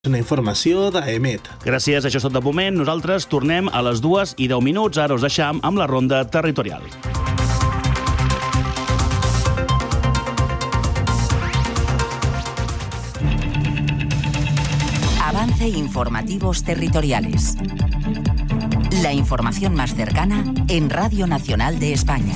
Una informació d'AEMET. Gràcies, això és tot de moment. Nosaltres tornem a les 2:10. Ara us deixam amb la ronda territorial. Avance informativos territoriales. La información más cercana en Radio Nacional de España.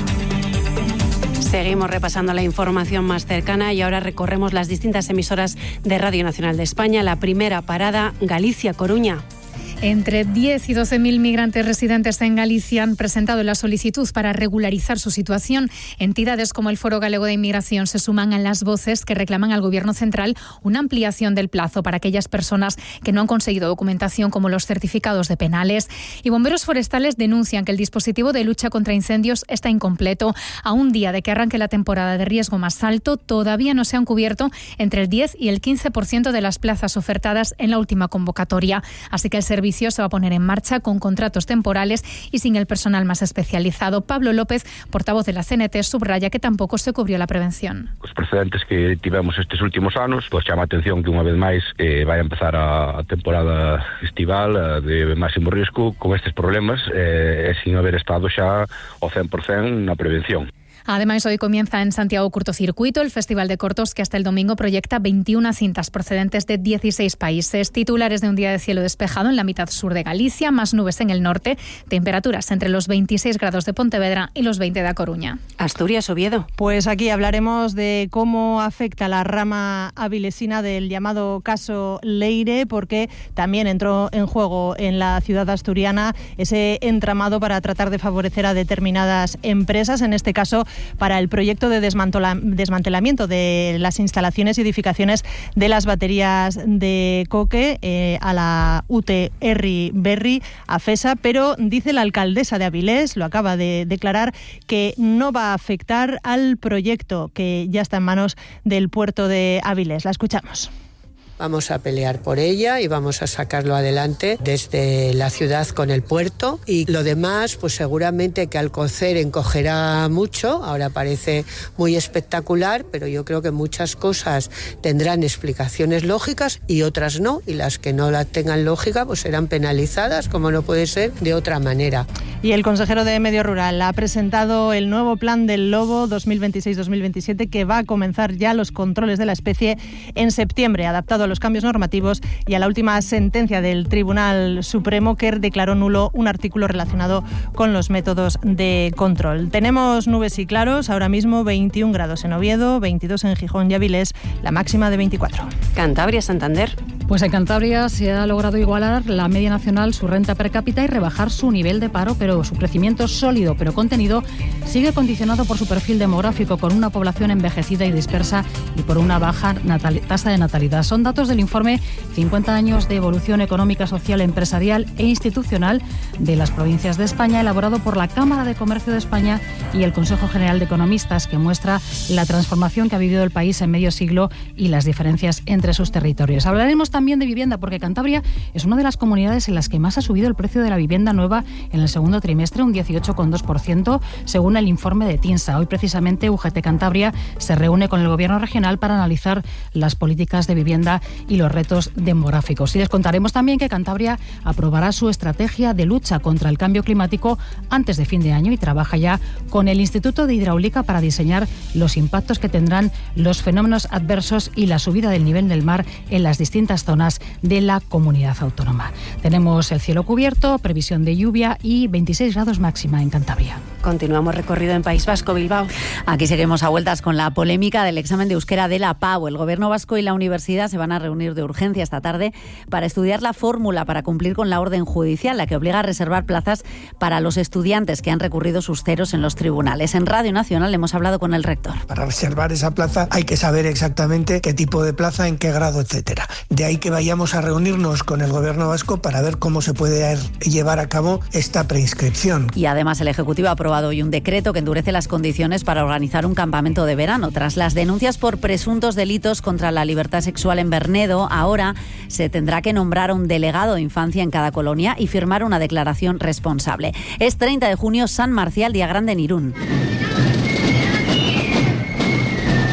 Seguimos repasando la información más cercana y ahora recorremos las distintas emisoras de Radio Nacional de España. La primera parada, Galicia-Coruña. Entre 10 y 12.000 migrantes residentes en Galicia han presentado la solicitud para regularizar su situación. Entidades como el Foro Galego de Inmigración se suman a las voces que reclaman al Gobierno central una ampliación del plazo para aquellas personas que no han conseguido documentación, como los certificados de penales. Y bomberos forestales denuncian que el dispositivo de lucha contra incendios está incompleto. A un día de que arranque la temporada de riesgo más alto, todavía no se han cubierto entre el 10 y el 15% de las plazas ofertadas en la última convocatoria. Así que el servicio se va a poner en marcha con contratos temporales y sin el personal más especializado. Pablo López, portavoz de la CNT, subraya que tampoco se cubrió la prevención. Os precedentes que tivemos estes últimos anos, pois chama a atención que unha vez máis vai a empezar a temporada estival de máximo risco con estes problemas sin haber estado xa ao 100% na prevención. Además, hoy comienza en Santiago Cortocircuito, el Festival de Cortos, que hasta el domingo proyecta 21 cintas procedentes de 16 países. Titulares de un día de cielo despejado en la mitad sur de Galicia, más nubes en el norte, temperaturas entre los 26 grados de Pontevedra y los 20 de A Coruña. Asturias, Oviedo. Pues aquí hablaremos de cómo afecta la rama avilesina del llamado caso Leire, porque también entró en juego en la ciudad asturiana ese entramado para tratar de favorecer a determinadas empresas, en este caso para el proyecto de desmantelamiento de las instalaciones y edificaciones de las baterías de coque a la UTE Herri Berri, a FESA, pero dice la alcaldesa de Avilés, lo acaba de declarar, que no va a afectar al proyecto que ya está en manos del puerto de Avilés. La escuchamos. Vamos a pelear por ella y vamos a sacarlo adelante desde la ciudad con el puerto, y lo demás pues seguramente que Alcocer encogerá mucho. Ahora parece muy espectacular, pero yo creo que muchas cosas tendrán explicaciones lógicas y otras no, y las que no la tengan lógica pues serán penalizadas, como no puede ser de otra manera. Y el consejero de Medio Rural ha presentado el nuevo plan del lobo 2026-2027, que va a comenzar ya los controles de la especie en septiembre, adaptado a los cambios normativos y a la última sentencia del Tribunal Supremo, que declaró nulo un artículo relacionado con los métodos de control. Tenemos nubes y claros, ahora mismo 21 grados en Oviedo, 22 en Gijón y Avilés, la máxima de 24. Cantabria, Santander. Pues en Cantabria se ha logrado igualar la media nacional, su renta per cápita, y rebajar su nivel de paro, pero su crecimiento sólido pero contenido sigue condicionado por su perfil demográfico, con una población envejecida y dispersa y por una baja tasa de natalidad. Son datos del informe 50 años de evolución económica, social, empresarial e institucional de las provincias de España, elaborado por la Cámara de Comercio de España y el Consejo General de Economistas, que muestra la transformación que ha vivido el país en medio siglo y las diferencias entre sus territorios. Hablaremos también de vivienda, porque Cantabria es una de las comunidades en las que más ha subido el precio de la vivienda nueva en el segundo trimestre, un 18,2%, según el informe de TINSA. Hoy precisamente UGT Cantabria se reúne con el Gobierno regional para analizar las políticas de vivienda y los retos demográficos. Y les contaremos también que Cantabria aprobará su estrategia de lucha contra el cambio climático antes de fin de año y trabaja ya con el Instituto de Hidráulica para diseñar los impactos que tendrán los fenómenos adversos y la subida del nivel del mar en las distintas zonas de la comunidad autónoma. Tenemos el cielo cubierto, previsión de lluvia y 26 grados máxima en Cantabria. Continuamos recorrido en País Vasco, Bilbao. Aquí seguimos a vueltas con la polémica del examen de euskera de la PAU. El Gobierno vasco y la universidad se van a reunir de urgencia esta tarde para estudiar la fórmula para cumplir con la orden judicial, la que obliga a reservar plazas para los estudiantes que han recurrido sus ceros en los tribunales. En Radio Nacional hemos hablado con el rector. Para reservar esa plaza hay que saber exactamente qué tipo de plaza, en qué grado, etcétera. De ahí que vayamos a reunirnos con el Gobierno vasco para ver cómo se puede llevar a cabo esta preinscripción. Y además el Ejecutivo ha aprobado hoy un decreto que endurece las condiciones para organizar un campamento de verano. Tras las denuncias por presuntos delitos contra la libertad sexual en Bernedo, ahora se tendrá que nombrar a un delegado de infancia en cada colonia y firmar una declaración responsable. Es 30 de junio, San Marcial, día grande en Irún.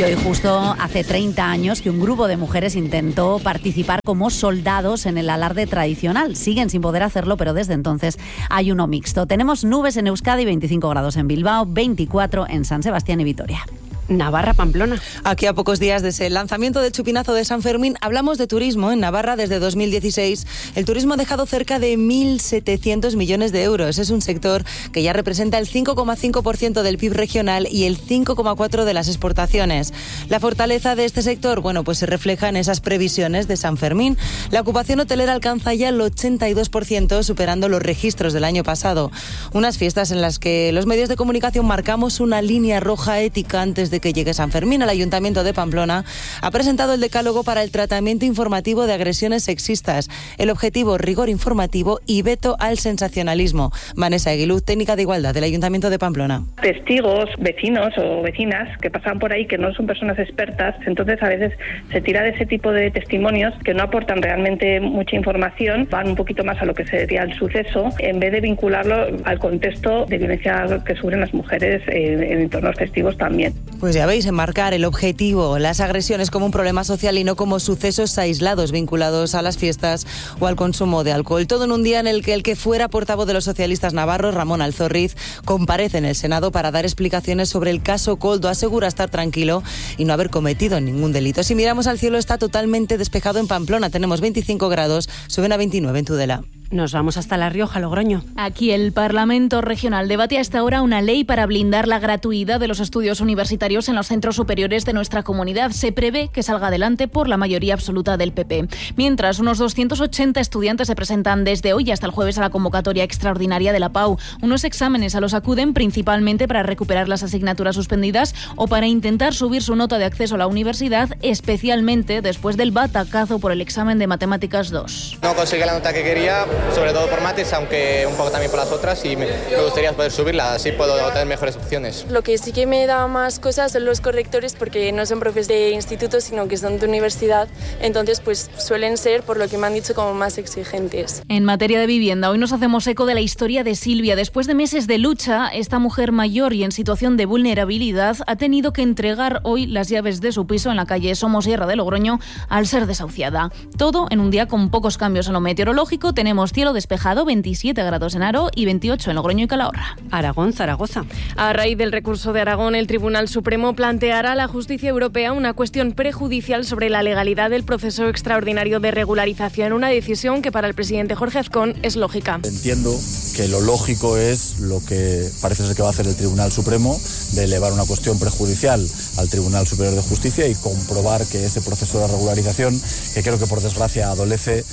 Y hoy justo hace 30 años que un grupo de mujeres intentó participar como soldados en el alarde tradicional. Siguen sin poder hacerlo, pero desde entonces hay uno mixto. Tenemos nubes en Euskadi, 25 grados en Bilbao, 24 en San Sebastián y Vitoria. Navarra, Pamplona. Aquí a pocos días desde el lanzamiento del chupinazo de San Fermín hablamos de turismo. En Navarra desde 2016 el turismo ha dejado cerca de 1.700 millones de euros. Es un sector que ya representa el 5,5% del PIB regional y el 5,4% de las exportaciones. La fortaleza de este sector, pues se refleja en esas previsiones de San Fermín. La ocupación hotelera alcanza ya el 82%, superando los registros del año pasado. Unas fiestas en las que los medios de comunicación marcamos una línea roja ética antes de que llegue San Fermín. El Ayuntamiento de Pamplona ha presentado el decálogo para el tratamiento informativo de agresiones sexistas. El objetivo, rigor informativo y veto al sensacionalismo. Vanessa Aguiluz, técnica de igualdad del Ayuntamiento de Pamplona. Testigos, vecinos o vecinas que pasan por ahí, que no son personas expertas, entonces a veces se tira de ese tipo de testimonios que no aportan realmente mucha información, van un poquito más a lo que sería el suceso, en vez de vincularlo al contexto de violencia que sufren las mujeres en entornos festivos también. Pues ya veis, enmarcar el objetivo, las agresiones como un problema social y no como sucesos aislados vinculados a las fiestas o al consumo de alcohol. Todo en un día en el que fuera portavoz de los socialistas navarros, Ramón Alzorriz, comparece en el Senado para dar explicaciones sobre el caso Koldo. Asegura estar tranquilo y no haber cometido ningún delito. Si miramos al cielo, está totalmente despejado en Pamplona. Tenemos 25 grados, suben a 29 en Tudela. Nos vamos hasta La Rioja, Logroño. Aquí el Parlamento Regional debate hasta ahora una ley para blindar la gratuidad de los estudios universitarios en los centros superiores de nuestra comunidad. Se prevé que salga adelante por la mayoría absoluta del PP. Mientras, unos 280 estudiantes se presentan desde hoy hasta el jueves a la convocatoria extraordinaria de la PAU. Unos exámenes a los acuden principalmente para recuperar las asignaturas suspendidas o para intentar subir su nota de acceso a la universidad, especialmente después del batacazo por el examen de Matemáticas 2. No conseguí la nota que quería, sobre todo por mates, aunque un poco también por las otras, y me gustaría poder subirla, así puedo tener mejores opciones. Lo que sí que me da más cosas son los correctores, porque no son profes de instituto, sino que son de universidad, entonces pues suelen ser, por lo que me han dicho, como más exigentes. En materia de vivienda, hoy nos hacemos eco de la historia de Silvia. Después de meses de lucha, esta mujer mayor y en situación de vulnerabilidad ha tenido que entregar hoy las llaves de su piso en la calle Somosierra de Logroño al ser desahuciada. Todo en un día con pocos cambios en lo meteorológico. Tenemos cielo despejado, 27 grados en Haro y 28 en Logroño y Calahorra. Aragón, Zaragoza. A raíz del recurso de Aragón, el Tribunal Supremo planteará a la justicia europea una cuestión prejudicial sobre la legalidad del proceso extraordinario de regularización, una decisión que para el presidente Jorge Azcón es lógica. Entiendo que lo lógico es lo que parece ser que va a hacer el Tribunal Supremo, de elevar una cuestión prejudicial al Tribunal Superior de Justicia y comprobar que ese proceso de regularización, que creo que por desgracia adolece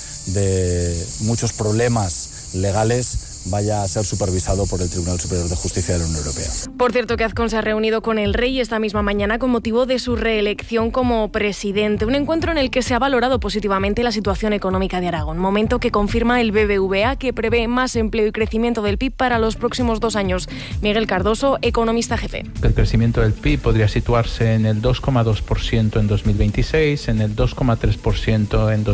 de muchos problemas legales, vaya a ser supervisado por el Tribunal Superior de Justicia de la Unión Europea. Por cierto, que Azcón se ha reunido con el rey esta misma mañana con motivo de su reelección como presidente. Un encuentro en el que se ha valorado positivamente la situación económica de Aragón. Momento que confirma el BBVA, que prevé más empleo y crecimiento del PIB para los próximos 2 años. Miguel Cardoso, economista jefe. El crecimiento del PIB podría situarse en el 2,2% en 2026, en el 2,3% en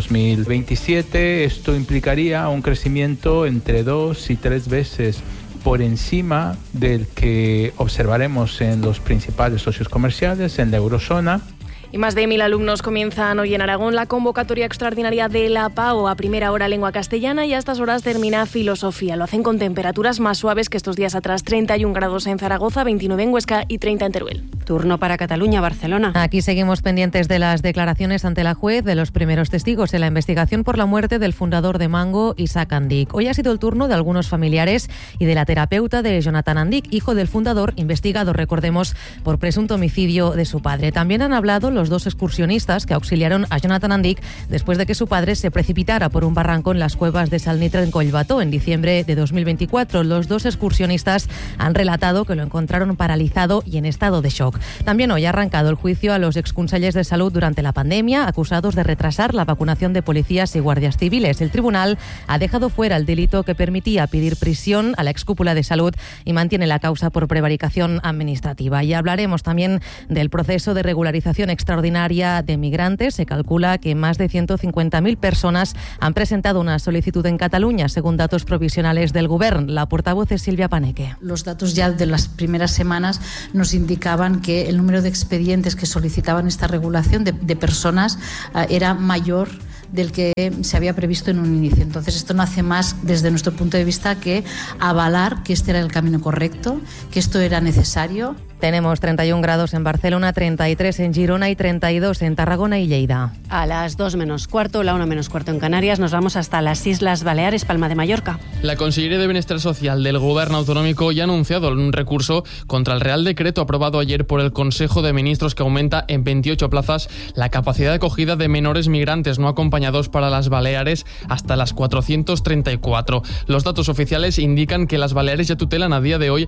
2027. Esto implicaría un crecimiento entre 2 y 3 veces por encima del que observaremos en los principales socios comerciales en la eurozona. Y más de 1.000 alumnos comienzan hoy en Aragón la convocatoria extraordinaria de la PAO. A primera hora lengua castellana y a estas horas termina filosofía. Lo hacen con temperaturas más suaves que estos días atrás. 31 grados en Zaragoza, 29 en Huesca y 30 en Teruel. Turno para Cataluña, Barcelona. Aquí seguimos pendientes de las declaraciones ante la juez de los primeros testigos en la investigación por la muerte del fundador de Mango, Isaac Andic. Hoy ha sido el turno de algunos familiares y de la terapeuta de Jonathan Andic, hijo del fundador, investigado, recordemos, por presunto homicidio de su padre. También han hablado los 2 excursionistas que auxiliaron a Jonathan Andic después de que su padre se precipitara por un barranco en las cuevas de Salnitre en Collbató en diciembre de 2024. Los 2 excursionistas han relatado que lo encontraron paralizado y en estado de shock. También hoy ha arrancado el juicio a los exconsellers de salud durante la pandemia, acusados de retrasar la vacunación de policías y guardias civiles. El tribunal ha dejado fuera el delito que permitía pedir prisión a la excúpula de salud y mantiene la causa por prevaricación administrativa. Y hablaremos también del proceso de regularización extraordinaria extraordinaria de migrantes. Se calcula que más de 150.000 personas han presentado una solicitud en Cataluña, según datos provisionales del Govern. La portavoz es Silvia Paneque. Los datos ya de las primeras semanas nos indicaban que el número de expedientes que solicitaban esta regulación de personas era mayor del que se había previsto en un inicio. Entonces, esto no hace más, desde nuestro punto de vista, que avalar que este era el camino correcto, que esto era necesario. Tenemos 31 grados en Barcelona, 33 en Girona y 32 en Tarragona y Lleida. A las 2 menos cuarto, la 1 menos cuarto en Canarias, nos vamos hasta las Islas Baleares, Palma de Mallorca. La Consellería de Bienestar Social del Gobierno Autonómico ya ha anunciado un recurso contra el Real Decreto aprobado ayer por el Consejo de Ministros que aumenta en 28 plazas la capacidad de acogida de menores migrantes no acompañados para las Baleares hasta las 434. Los datos oficiales indican que las Baleares ya tutelan a día de hoy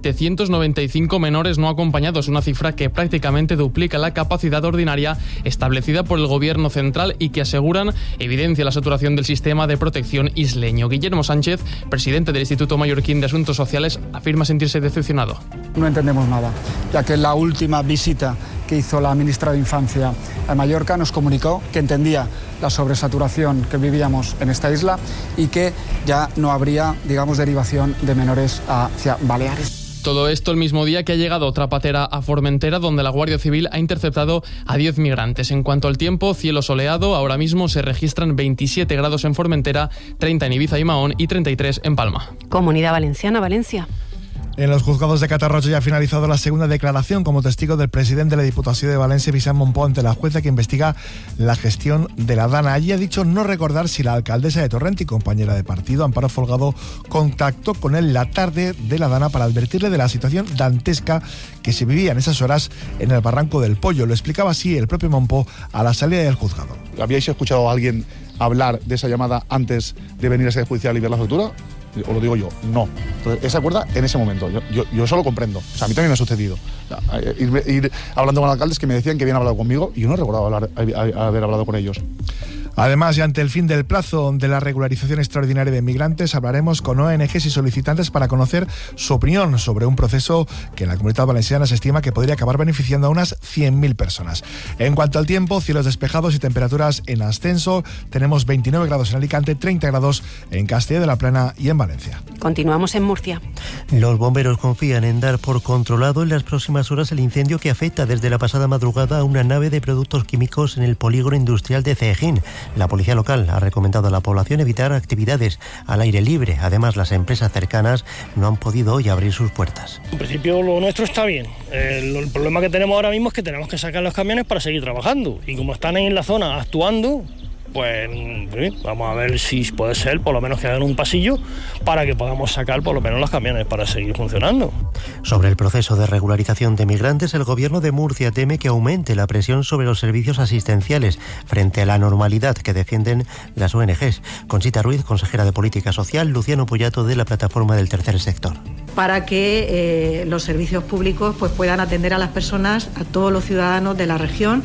795 menores no acompañados, una cifra que prácticamente duplica la capacidad ordinaria establecida por el Gobierno central y que aseguran evidencia la saturación del sistema de protección isleño. Guillermo Sánchez, presidente del Instituto Mallorquín de Asuntos Sociales, afirma sentirse decepcionado. No entendemos nada, ya que la última visita que hizo la ministra de Infancia a Mallorca nos comunicó que entendía la sobresaturación que vivíamos en esta isla y que ya no habría, digamos, derivación de menores hacia Baleares. Todo esto el mismo día que ha llegado otra patera a Formentera, donde la Guardia Civil ha interceptado a 10 migrantes. En cuanto al tiempo, cielo soleado, ahora mismo se registran 27 grados en Formentera, 30 en Ibiza y Mahón y 33 en Palma. Comunidad Valenciana, Valencia. En los juzgados de Catarroja ya ha finalizado la segunda declaración como testigo del presidente de la Diputación de Valencia, Vicent Monpó, ante la jueza que investiga la gestión de la Dana. Allí ha dicho no recordar si la alcaldesa de Torrent y compañera de partido, Amparo Folgado, contactó con él la tarde de la Dana para advertirle de la situación dantesca que se vivía en esas horas en el Barranco del Pollo. Lo explicaba así el propio Monpó a la salida del juzgado. ¿Habíais escuchado a alguien hablar de esa llamada antes de venir a sede judicial y ver la factura? Os lo digo yo, no. Entonces, esa acuerda en ese momento. Yo eso lo comprendo. O sea, a mí también me ha sucedido. Ir hablando con alcaldes que me decían que habían hablado conmigo y yo no recordaba haber hablado con ellos. Además, y ante el fin del plazo de la regularización extraordinaria de migrantes, hablaremos con ONGs y solicitantes para conocer su opinión sobre un proceso que en la Comunidad Valenciana se estima que podría acabar beneficiando a unas 100.000 personas. En cuanto al tiempo, cielos despejados y temperaturas en ascenso. Tenemos 29 grados en Alicante, 30 grados en Castilla de la Plana y en Valencia. Continuamos en Murcia. Los bomberos confían en dar por controlado en las próximas horas el incendio que afecta desde la pasada madrugada a una nave de productos químicos en el polígono industrial de Cejín. La policía local ha recomendado a la población evitar actividades al aire libre. Además, las empresas cercanas no han podido hoy abrir sus puertas. En principio lo nuestro está bien. El problema que tenemos ahora mismo es que tenemos que sacar los camiones para seguir trabajando. Y como están ahí en la zona actuando, pues vamos a ver si puede ser, por lo menos que hagan un pasillo para que podamos sacar por lo menos los camiones para seguir funcionando. Sobre el proceso de regularización de migrantes, el Gobierno de Murcia teme que aumente la presión sobre los servicios asistenciales frente a la normalidad que defienden las ONGs. Conchita Ruiz, consejera de Política Social, Luciano Pollato, de la Plataforma del Tercer Sector. Para que los servicios públicos pues puedan atender a las personas, a todos los ciudadanos de la región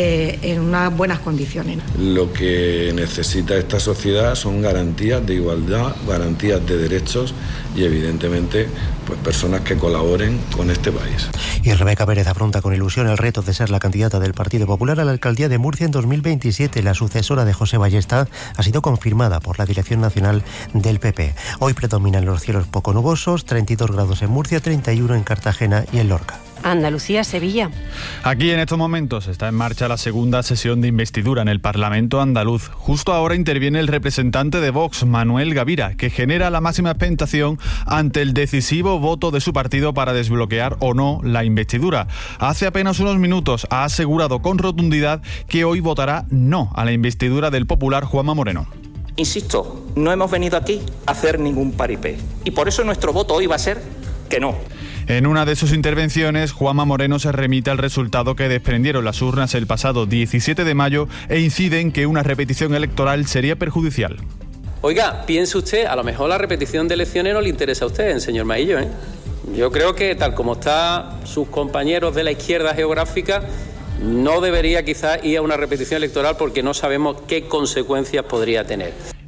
en unas buenas condiciones. Lo que necesita esta sociedad son garantías de igualdad, garantías de derechos y evidentemente pues personas que colaboren con este país. Y Rebeca Pérez afronta con ilusión el reto de ser la candidata del Partido Popular a la alcaldía de Murcia en 2027. La sucesora de José Ballesta ha sido confirmada por la Dirección Nacional del PP. Hoy predominan los cielos poco nubosos, 32 grados en Murcia, 31 en Cartagena y en Lorca. Andalucía, Sevilla. Aquí en estos momentos está en marcha la segunda sesión de investidura en el Parlamento andaluz. Justo ahora interviene el representante de Vox, Manuel Gavira, que genera la máxima expectación ante el decisivo voto de su partido para desbloquear o no la investidura. Hace apenas unos minutos ha asegurado con rotundidad que hoy votará no a la investidura del popular Juanma Moreno. Insisto, no hemos venido aquí a hacer ningún paripé y por eso nuestro voto hoy va a ser que no. En una de sus intervenciones, Juanma Moreno se remite al resultado que desprendieron las urnas el pasado 17 de mayo e incide en que una repetición electoral sería perjudicial. Oiga, piense usted, a lo mejor la repetición de elecciones no le interesa a usted, señor Maillo, ¿eh? Yo creo que tal como están sus compañeros de la izquierda geográfica, no debería quizás ir a una repetición electoral porque no sabemos qué consecuencias podría tener.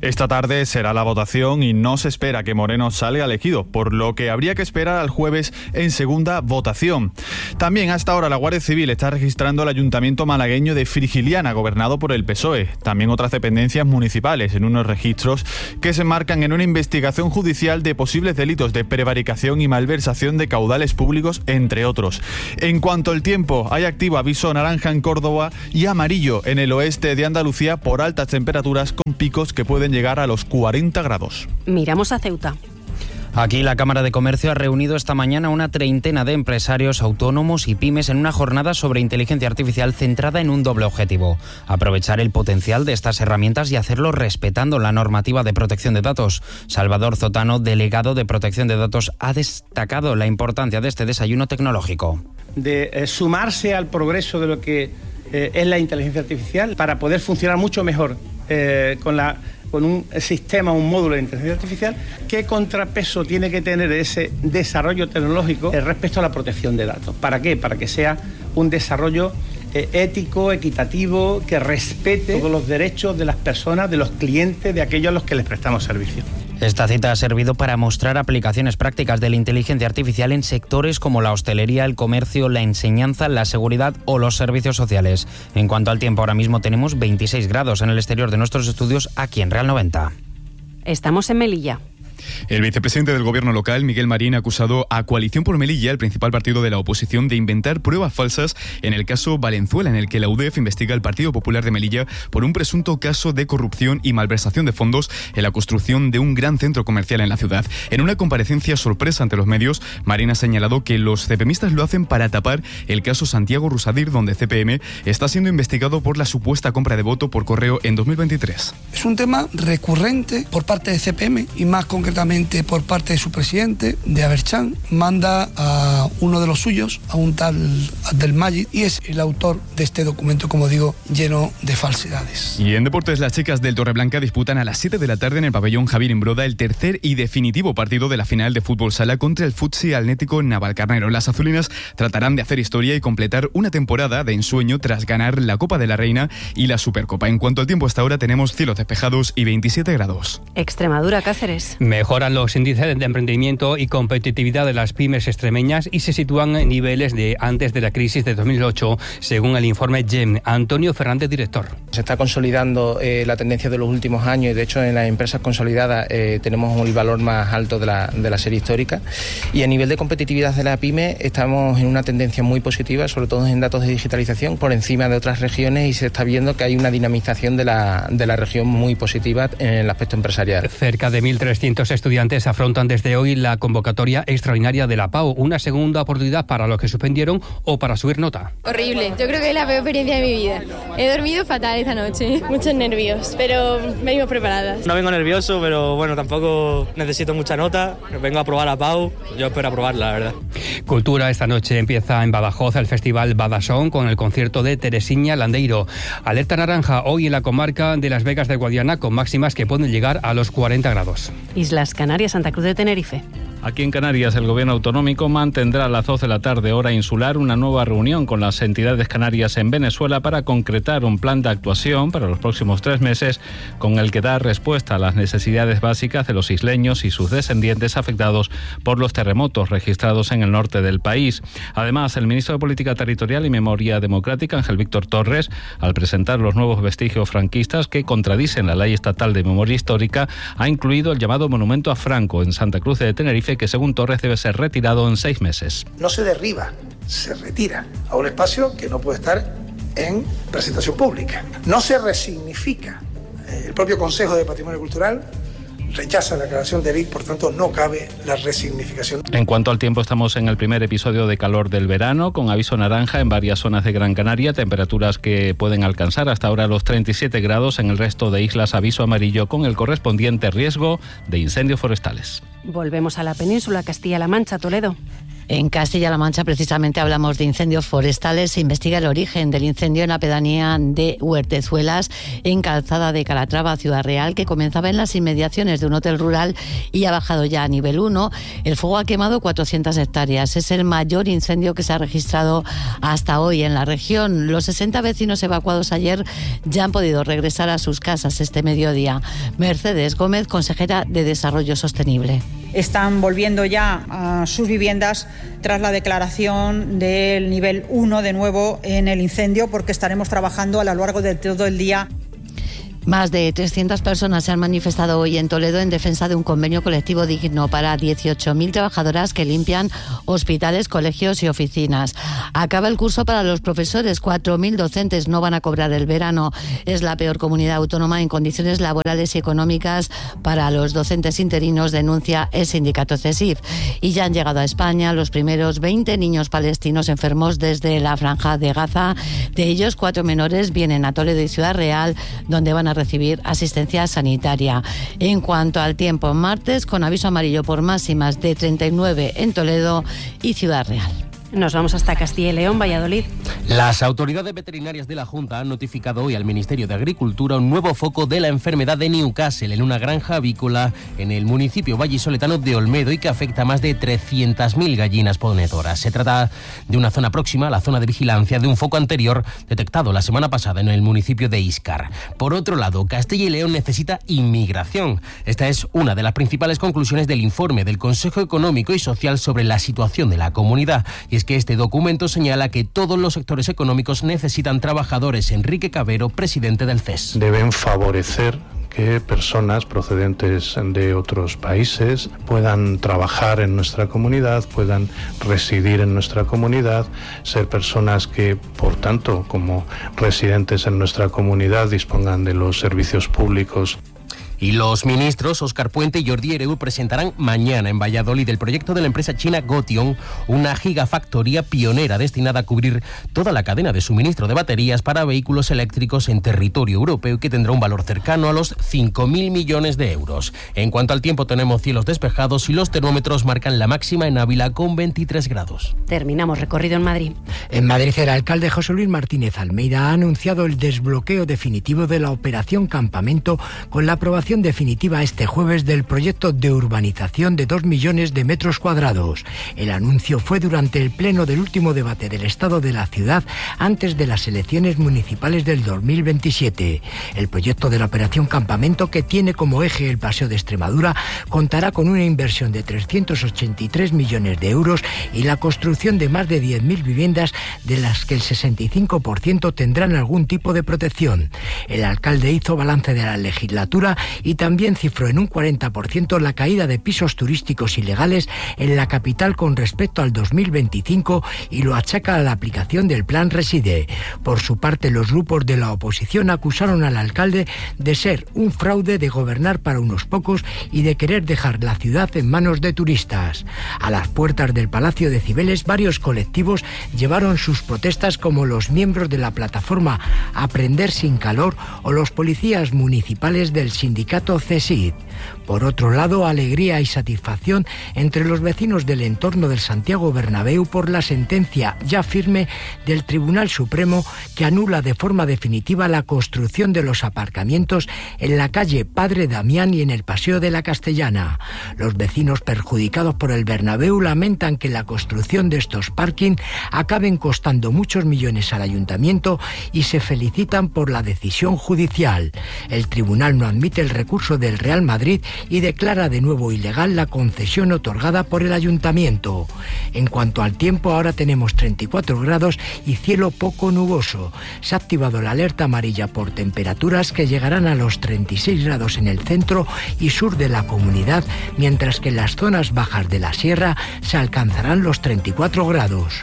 Esta tarde será la votación y no se espera que Moreno salga elegido, por lo que habría que esperar al jueves en segunda votación. También hasta ahora la Guardia Civil está registrando el ayuntamiento malagueño de Frigiliana, gobernado por el PSOE. También otras dependencias municipales en unos registros que se enmarcan en una investigación judicial de posibles delitos de prevaricación y malversación de caudales públicos, entre otros. En cuanto al tiempo, hay activo aviso naranja en Córdoba y amarillo en el oeste de Andalucía por altas temperaturas con picos que pueden llegar a los 40 grados. Miramos a Ceuta. Aquí la Cámara de Comercio ha reunido esta mañana una treintena de empresarios, autónomos y pymes en una jornada sobre inteligencia artificial centrada en un doble objetivo: aprovechar el potencial de estas herramientas y hacerlo respetando la normativa de protección de datos. Salvador Zotano, delegado de Protección de Datos, ha destacado la importancia de este desayuno tecnológico. De sumarse al progreso de lo que es la inteligencia artificial para poder funcionar mucho mejor con un sistema, un módulo de inteligencia artificial. ¿Qué contrapeso tiene que tener ese desarrollo tecnológico respecto a la protección de datos? ¿Para qué? Para que sea un desarrollo ético, equitativo, que respete todos los derechos de las personas, de los clientes, de aquellos a los que les prestamos servicio. Esta cita ha servido para mostrar aplicaciones prácticas de la inteligencia artificial en sectores como la hostelería, el comercio, la enseñanza, la seguridad o los servicios sociales. En cuanto al tiempo, ahora mismo tenemos 26 grados en el exterior de nuestros estudios aquí en Real 90. Estamos en Melilla. El vicepresidente del gobierno local, Miguel Marín, ha acusado a Coalición por Melilla, el principal partido de la oposición, de inventar pruebas falsas en el caso Valenzuela, en el que la UDEF investiga al Partido Popular de Melilla por un presunto caso de corrupción y malversación de fondos en la construcción de un gran centro comercial en la ciudad. En una comparecencia sorpresa ante los medios, Marín ha señalado que los CPMistas lo hacen para tapar el caso Santiago Rusadir, donde CPM está siendo investigado por la supuesta compra de voto por correo en 2023. Es un tema recurrente por parte de CPM y más concretamente por parte de su presidente, de Aberchán. Manda a uno de los suyos, a un tal Abdelmajid, y es el autor de este documento, como digo, lleno de falsedades. Y en deportes, las chicas del Torreblanca disputan a las 7 de la tarde en el pabellón Javier Imbroda el tercer y definitivo partido de la final de fútbol sala contra el Futsi Atlético Navalcarnero. Las azulinas tratarán de hacer historia y completar una temporada de ensueño tras ganar la Copa de la Reina y la Supercopa. En cuanto al tiempo, hasta ahora tenemos cielos despejados y 27 grados. Extremadura, Cáceres. Mejoran los índices de emprendimiento y competitividad de las pymes extremeñas y se sitúan en niveles de antes de la crisis de 2008, según el informe GEM. Antonio Fernández, director. Se está consolidando la tendencia de los últimos años y de hecho en las empresas consolidadas tenemos el valor más alto de la serie histórica, y a nivel de competitividad de la pyme estamos en una tendencia muy positiva, sobre todo en datos de digitalización, por encima de otras regiones, y se está viendo que hay una dinamización de la región muy positiva en el aspecto empresarial. Cerca de 1.300 estudiantes afrontan desde hoy la convocatoria extraordinaria de la PAU, una segunda oportunidad para los que suspendieron o para subir nota. Horrible, yo creo que es la peor experiencia de mi vida. He dormido fatal esta noche. Muchos nervios, pero venimos preparadas. No vengo nervioso, pero bueno, tampoco necesito mucha nota. Vengo a probar la PAU, yo espero aprobarla, la verdad. Cultura, esta noche empieza en Badajoz el Festival Badasón con el concierto de Teresiña Landeiro. Alerta naranja hoy en la comarca de Las Vegas de Guadiana, con máximas que pueden llegar a los 40 grados. Islas Canarias, Santa Cruz de Tenerife. Aquí en Canarias, el Gobierno autonómico mantendrá a las 12 de la tarde, hora insular, una nueva reunión con las entidades canarias en Venezuela para concretar un plan de actuación para los próximos 3 meses con el que dar respuesta a las necesidades básicas de los isleños y sus descendientes afectados por los terremotos registrados en el norte del país. Además, el ministro de Política Territorial y Memoria Democrática, Ángel Víctor Torres, al presentar los nuevos vestigios franquistas que contradicen la Ley Estatal de Memoria Histórica, ha incluido el llamado Monumento a Franco en Santa Cruz de Tenerife, que según Torres debe ser retirado en 6 meses. No se derriba, se retira a un espacio que no puede estar en presentación pública. No se resignifica. El propio Consejo de Patrimonio Cultural rechaza la creación de LIC, por tanto no cabe la resignificación. En cuanto al tiempo, estamos en el primer episodio de calor del verano, con aviso naranja en varias zonas de Gran Canaria, temperaturas que pueden alcanzar hasta ahora los 37 grados, en el resto de islas aviso amarillo con el correspondiente riesgo de incendios forestales. Volvemos a la península, Castilla-La Mancha, Toledo. En Castilla-La Mancha, precisamente, hablamos de incendios forestales. Se investiga el origen del incendio en la pedanía de Huertezuelas, en Calzada de Calatrava, Ciudad Real, que comenzaba en las inmediaciones de un hotel rural y ha bajado ya a nivel 1. El fuego ha quemado 400 hectáreas. Es el mayor incendio que se ha registrado hasta hoy en la región. Los 60 vecinos evacuados ayer ya han podido regresar a sus casas este mediodía. Mercedes Gómez, consejera de Desarrollo Sostenible. Están volviendo ya a sus viviendas tras la declaración del nivel 1 de nuevo en el incendio, porque estaremos trabajando a lo largo de todo el día. Más de 300 personas se han manifestado hoy en Toledo en defensa de un convenio colectivo digno para 18.000 trabajadoras que limpian hospitales, colegios y oficinas. Acaba el curso para los profesores. 4.000 docentes no van a cobrar el verano. Es la peor comunidad autónoma en condiciones laborales y económicas para los docentes interinos, denuncia el sindicato CESIF. Y ya han llegado a España los primeros 20 niños palestinos enfermos desde la Franja de Gaza. De ellos, 4 menores vienen a Toledo y Ciudad Real, donde van a recibir asistencia sanitaria. En cuanto al tiempo, martes con aviso amarillo por máximas de 39 en Toledo y Ciudad Real. Nos vamos hasta Castilla y León, Valladolid. Las autoridades veterinarias de la Junta han notificado hoy al Ministerio de Agricultura un nuevo foco de la enfermedad de Newcastle en una granja avícola en el municipio vallisoletano de Olmedo y que afecta a más de 300.000 gallinas ponedoras. Se trata de una zona próxima a la zona de vigilancia de un foco anterior detectado la semana pasada en el municipio de Íscar. Por otro lado, Castilla y León necesita inmigración. Esta es una de las principales conclusiones del informe del Consejo Económico y Social sobre la situación de la comunidad. Y es que este documento señala que todos los sectores económicos necesitan trabajadores. Enrique Cabero, presidente del CES. Deben favorecer que personas procedentes de otros países puedan trabajar en nuestra comunidad, puedan residir en nuestra comunidad, ser personas que, por tanto, como residentes en nuestra comunidad, dispongan de los servicios públicos. Y los ministros Óscar Puente y Jordi Hereu presentarán mañana en Valladolid el proyecto de la empresa china Gotion, una gigafactoría pionera destinada a cubrir toda la cadena de suministro de baterías para vehículos eléctricos en territorio europeo y que tendrá un valor cercano a los 5.000 millones de euros. En cuanto al tiempo, tenemos cielos despejados y los termómetros marcan la máxima en Ávila con 23 grados. Terminamos recorrido en Madrid. En Madrid, el alcalde José Luis Martínez Almeida ha anunciado el desbloqueo definitivo de la operación Campamento con la aprobación definitiva este jueves del proyecto de urbanización de 2 millones de metros cuadrados. El anuncio fue durante el pleno del último debate del estado de la ciudad antes de las elecciones municipales del 2027. El proyecto de la operación Campamento, que tiene como eje el Paseo de Extremadura, contará con una inversión de 383 millones de euros y la construcción de más de 10.000 viviendas, de las que el 65% tendrán algún tipo de protección. El alcalde hizo balance de la legislatura y también cifró en un 40% la caída de pisos turísticos ilegales en la capital con respecto al 2025 y lo achaca a la aplicación del Plan Reside. Por su parte, los grupos de la oposición acusaron al alcalde de ser un fraude, de gobernar para unos pocos y de querer dejar la ciudad en manos de turistas. A las puertas del Palacio de Cibeles, varios colectivos llevaron sus protestas, como los miembros de la plataforma Aprender sin Calor o los policías municipales del sindicato CESID. Por otro lado, alegría y satisfacción entre los vecinos del entorno del Santiago Bernabéu por la sentencia ya firme del Tribunal Supremo que anula de forma definitiva la construcción de los aparcamientos en la calle Padre Damián y en el Paseo de la Castellana. Los vecinos perjudicados por el Bernabéu lamentan que la construcción de estos parking acaben costando muchos millones al ayuntamiento y se felicitan por la decisión judicial. El tribunal no admite el recurso del Real Madrid y declara de nuevo ilegal la concesión otorgada por el ayuntamiento. En cuanto al tiempo, ahora tenemos 34 grados y cielo poco nuboso. Se ha activado la alerta amarilla por temperaturas que llegarán a los 36 grados en el centro y sur de la comunidad, mientras que en las zonas bajas de la sierra se alcanzarán los 34 grados.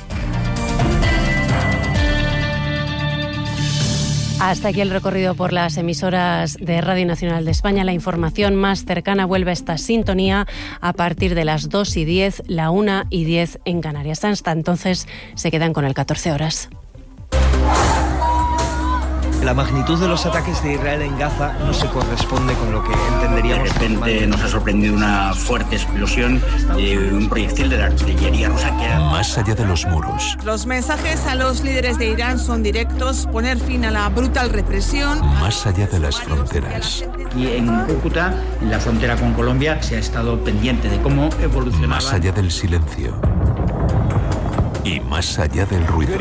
Hasta aquí el recorrido por las emisoras de Radio Nacional de España. La información más cercana vuelve a esta sintonía a partir de las 2:10, la 1:10 en Canarias. Hasta entonces se quedan con el 14 horas. La magnitud de los ataques de Israel en Gaza no se corresponde con lo que entenderíamos. De repente nos ha sorprendido una fuerte explosión de un proyectil de la artillería rusa que era... Más allá de los muros. Los mensajes a los líderes de Irán son directos: poner fin a la brutal represión. Más allá de las fronteras. Y en Cúcuta, en la frontera con Colombia, se ha estado pendiente de cómo evolucionaba. Más allá del silencio. Y más allá del ruido.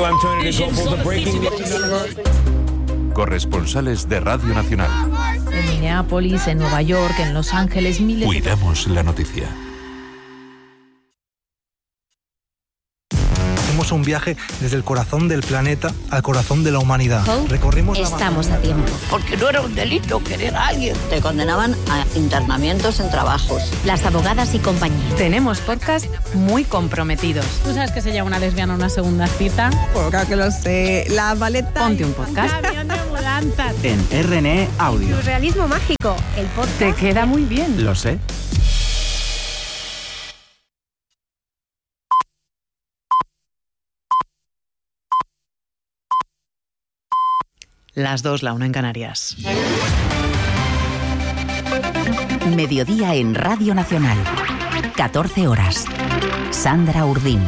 Corresponsales de Radio Nacional. En Minneapolis, en Nueva York, en Los Ángeles, miles. Cuidamos la noticia. Hacemos un viaje desde el corazón del planeta al corazón de la humanidad. Recorrimos Estamos a tiempo. Porque no era un delito querer a alguien. Te condenaban a internamientos en trabajos. Las abogadas y compañía. Tenemos podcast muy comprometidos. ¿Tú sabes que se llama una lesbiana una segunda cita? Pues claro que lo sé. La baleta. Ponte un podcast. En RNE Audio. Surrealismo mágico. El podcast. Te queda muy bien. Lo sé. Las 2, la 1 en Canarias. Mediodía en Radio Nacional. 14 horas. Sandra Urdín.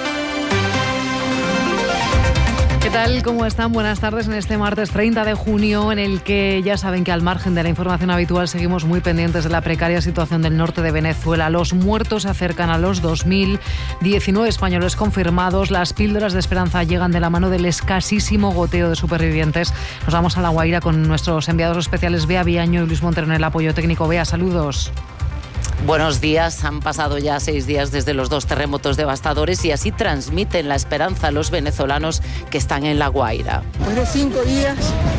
¿Qué tal? ¿Cómo están? Buenas tardes en este martes 30 de junio, en el que ya saben que al margen de la información habitual seguimos muy pendientes de la precaria situación del norte de Venezuela. Los muertos se acercan a los 2.000, 19 españoles confirmados. Las píldoras de esperanza llegan de la mano del escasísimo goteo de supervivientes. Nos vamos a La Guaira con nuestros enviados especiales Bea Viaño y Luis Montero en el apoyo técnico. Bea, saludos. Buenos días. Han pasado ya 6 días desde los 2 terremotos devastadores y así transmiten la esperanza a los venezolanos que están en La Guaira. Después de 5 días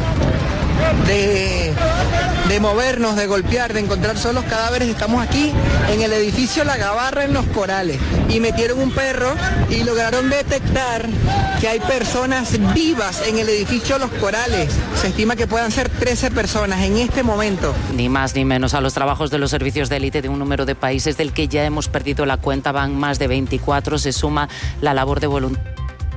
de movernos, de golpear, de encontrar solos cadáveres, estamos aquí en el edificio La Gabarra en Los Corales y metieron un perro y lograron detectar que hay personas vivas en el edificio Los Corales. Se estima que puedan ser 13 personas en este momento. Ni más ni menos. A los trabajos de los servicios de élite de un número de países del que ya hemos perdido la cuenta van más de 24. Se suma la labor de voluntarios.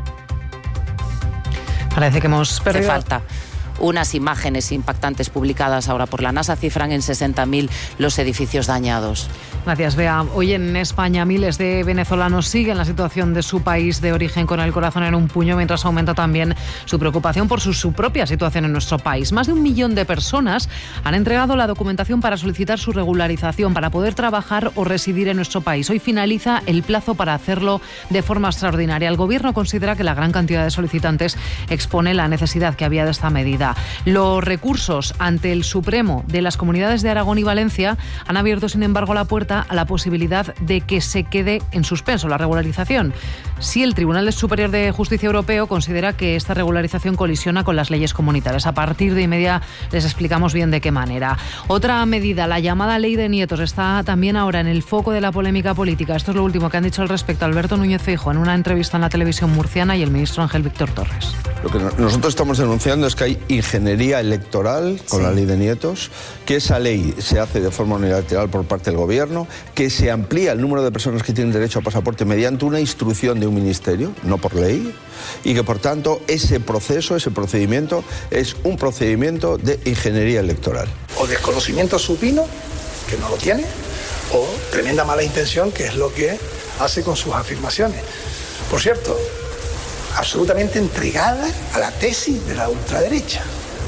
Parece que hemos perdido. Hace falta. Unas imágenes impactantes publicadas ahora por la NASA cifran en 60.000 los edificios dañados. Gracias, Bea. Hoy en España miles de venezolanos siguen la situación de su país de origen con el corazón en un puño, mientras aumenta también su preocupación por su propia situación en nuestro país. Más de 1 millón de personas han entregado la documentación para solicitar su regularización, para poder trabajar o residir en nuestro país. Hoy finaliza el plazo para hacerlo de forma extraordinaria. El Gobierno considera que la gran cantidad de solicitantes expone la necesidad que había de esta medida. Los recursos ante el Supremo de las comunidades de Aragón y Valencia han abierto, sin embargo, la puerta a la posibilidad de que se quede en suspenso la regularización. Si el Tribunal Superior de Justicia Europeo considera que esta regularización colisiona con las leyes comunitarias. A partir de inmediato les explicamos bien de qué manera. Otra medida, la llamada Ley de Nietos, está también ahora en el foco de la polémica política. Esto es lo último que han dicho al respecto Alberto Núñez Feijóo en una entrevista en la televisión murciana y el ministro Ángel Víctor Torres. Lo que nosotros estamos denunciando es que hay ingeniería electoral con la Ley de Nietos, que esa ley se hace de forma unilateral por parte del Gobierno, que se amplía el número de personas que tienen derecho a pasaporte mediante una instrucción de un ministerio, no por ley, y que por tanto ese proceso, ese procedimiento es un procedimiento de ingeniería electoral. O desconocimiento supino, que no lo tiene, o tremenda mala intención, que es lo que hace con sus afirmaciones. Por cierto, absolutamente entregada a la tesis de la ultraderecha,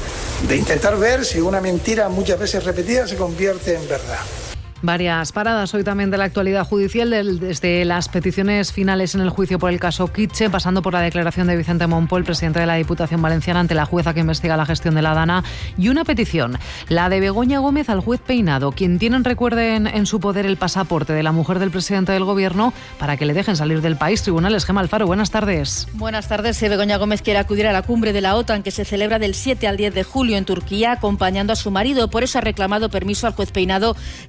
de intentar ver si una mentira muchas veces repetida se convierte en verdad. Varias paradas hoy también de la actualidad judicial, desde las peticiones finales en el juicio por el caso Kitche, pasando por la declaración de Vicente Monpó, el presidente de la Diputación Valenciana, ante la jueza que investiga la gestión de la DANA, y una petición, la de Begoña Gómez al juez Peinado, quien tienen, recuerden, en su poder el pasaporte de la mujer del presidente del Gobierno para que le dejen salir del país. Tribunales, Gemma Alfaro, buenas tardes. Buenas tardes. Begoña Gómez quiere acudir a la cumbre de la OTAN que se celebra del 7 al 10 de julio en Turquía, acompañando a su marido. Por eso ha reclamado permiso al juez Peinado y ha remitido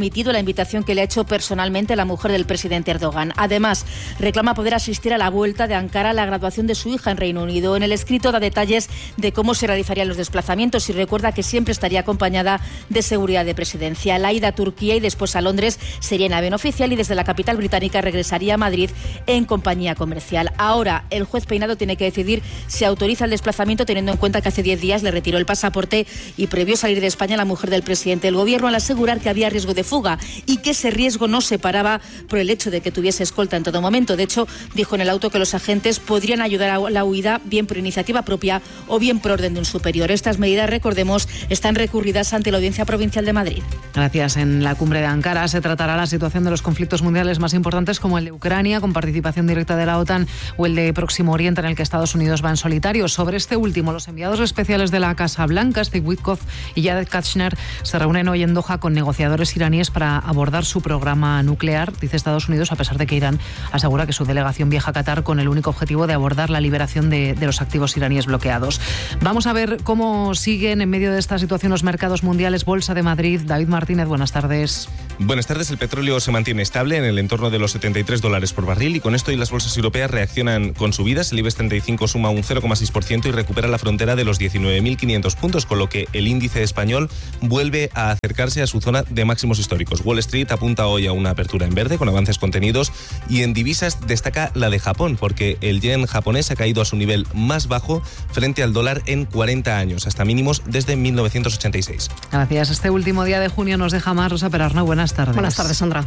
admitido la invitación que le ha hecho personalmente la mujer del presidente Erdogan. Además, reclama poder asistir a la vuelta de Ankara a la graduación de su hija en Reino Unido. En el escrito da detalles de cómo se realizarían los desplazamientos y recuerda que siempre estaría acompañada de seguridad de presidencia. La ida a Turquía y después a Londres sería en avión oficial y desde la capital británica regresaría a Madrid en compañía comercial. Ahora, el juez Peinado tiene que decidir si autoriza el desplazamiento, teniendo en cuenta que hace 10 días le retiró el pasaporte y previó salir de España la mujer del presidente. El gobierno, al asegurar que había riesgo de fuga y que ese riesgo no se paraba por el hecho de que tuviese escolta en todo momento. De hecho, dijo en el auto que los agentes podrían ayudar a la huida bien por iniciativa propia o bien por orden de un superior. Estas medidas, recordemos, están recurridas ante la Audiencia Provincial de Madrid. Gracias. En la cumbre de Ankara se tratará la situación de los conflictos mundiales más importantes, como el de Ucrania, con participación directa de la OTAN, o el de Próximo Oriente, en el que Estados Unidos va en solitario. Sobre este último, los enviados especiales de la Casa Blanca, Steve Witkoff y Jared Kushner, se reúnen hoy en Doha con negociadores iraníes para abordar su programa nuclear, dice Estados Unidos, a pesar de que Irán asegura que su delegación viaja a Qatar con el único objetivo de abordar la liberación de los activos iraníes bloqueados. Vamos a ver cómo siguen en medio de esta situación los mercados mundiales. Bolsa de Madrid, David Martínez, buenas tardes. Buenas tardes. El petróleo se mantiene estable en el entorno de los $73 por barril y con esto y las bolsas europeas reaccionan con subidas. El IBEX 35 suma un 0,6% y recupera la frontera de los 19.500 puntos, con lo que el índice español vuelve a acercarse a su zona de máximos históricos. Wall Street apunta hoy a una apertura en verde con avances contenidos y en divisas destaca la de Japón, porque el yen japonés ha caído a su nivel más bajo frente al dólar en 40 años, hasta mínimos desde 1986. Gracias. Este último día de junio nos deja más Rosa Perarnau. Buenas tardes. Buenas tardes, Sandra.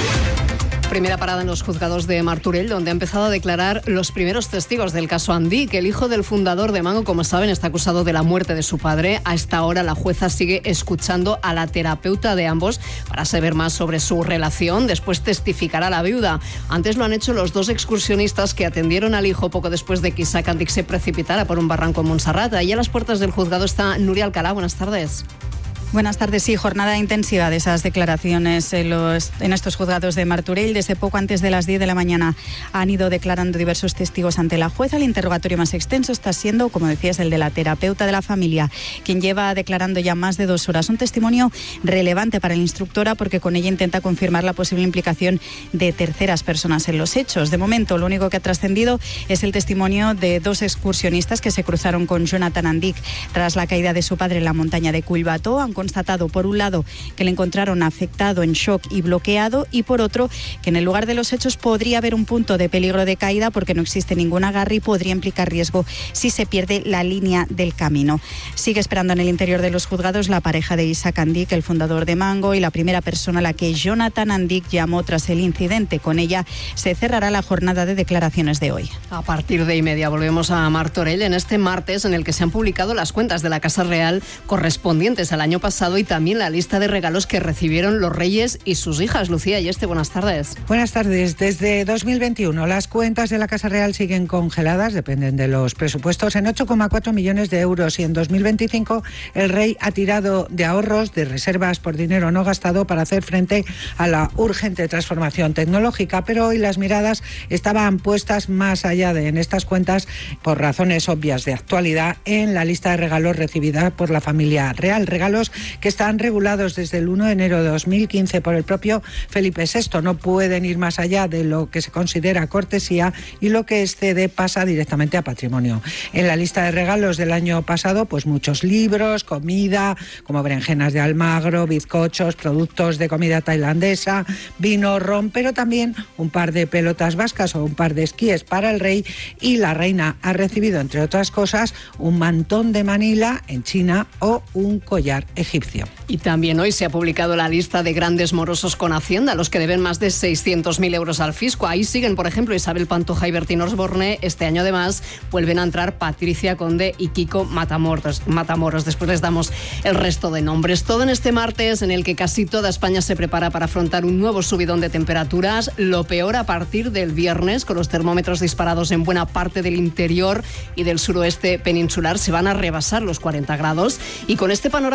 Primera parada en los juzgados de Martorell, donde ha empezado a declarar los primeros testigos del caso Andic. El hijo del fundador de Mango, como saben, está acusado de la muerte de su padre. A esta hora la jueza sigue escuchando a la terapeuta de ambos para saber más sobre su relación. Después testificará la viuda. Antes lo han hecho los dos excursionistas que atendieron al hijo poco después de que Isaac Andic se precipitara por un barranco en Montserrat. Ahí a las puertas del juzgado está Nuria Alcalá. Buenas tardes. Buenas tardes. Sí, jornada intensiva de esas declaraciones en estos juzgados de Martorell. Desde poco antes de las 10 de la mañana han ido declarando diversos testigos ante la jueza. El interrogatorio más extenso está siendo, como decías, el de la terapeuta de la familia, quien lleva declarando ya más de 2 horas. Un testimonio relevante para la instructora porque con ella intenta confirmar la posible implicación de terceras personas en los hechos. De momento, lo único que ha trascendido es el testimonio de 2 excursionistas que se cruzaron con Jonathan Andic tras la caída de su padre en la montaña de Culbató. Han constatado, por un lado, que le encontraron afectado, en shock y bloqueado, y por otro, que en el lugar de los hechos podría haber un punto de peligro de caída porque no existe ningún agarre y podría implicar riesgo si se pierde la línea del camino. Sigue esperando en el interior de los juzgados la pareja de Isaac Andic, el fundador de Mango, y la primera persona a la que Jonathan Andic llamó tras el incidente. Con ella se cerrará la jornada de declaraciones de hoy. A partir de 1:30 volvemos a Martorell en este martes en el que se han publicado las cuentas de la Casa Real correspondientes al año pasado y también la lista de regalos que recibieron los reyes y sus hijas. Lucía Yeste, buenas tardes. Buenas tardes. Desde 2021 las cuentas de la Casa Real siguen congeladas, dependen de los presupuestos, en 8,4 millones de euros y en 2025 el rey ha tirado de ahorros, de reservas por dinero no gastado para hacer frente a la urgente transformación tecnológica, pero hoy las miradas estaban puestas más allá de en estas cuentas por razones obvias de actualidad en la lista de regalos recibida por la familia real, regalos que están regulados desde el 1 de enero de 2015 por el propio Felipe VI. No pueden ir más allá de lo que se considera cortesía y lo que excede pasa directamente a patrimonio. En la lista de regalos del año pasado, pues muchos libros, comida, como berenjenas de Almagro, bizcochos, productos de comida tailandesa, vino, ron, pero también un par de pelotas vascas o un par de esquíes para el rey, y la reina ha recibido, entre otras cosas, un mantón de Manila en China o un collar egipcio. Y también hoy se ha publicado la lista de grandes morosos con Hacienda, los que deben más de 600.000 euros al fisco. Ahí siguen, por ejemplo, Isabel Pantoja y Bertín Osborne. Este año, además, vuelven a entrar Patricia Conde y Kiko Matamoros. Después les damos el resto de nombres. Todo en este martes en el que casi toda España se prepara para afrontar un nuevo subidón de temperaturas. Lo peor a partir del viernes, con los termómetros disparados en buena parte del interior y del suroeste peninsular. Se van a rebasar los 40 grados. Y con este panorama a las puertas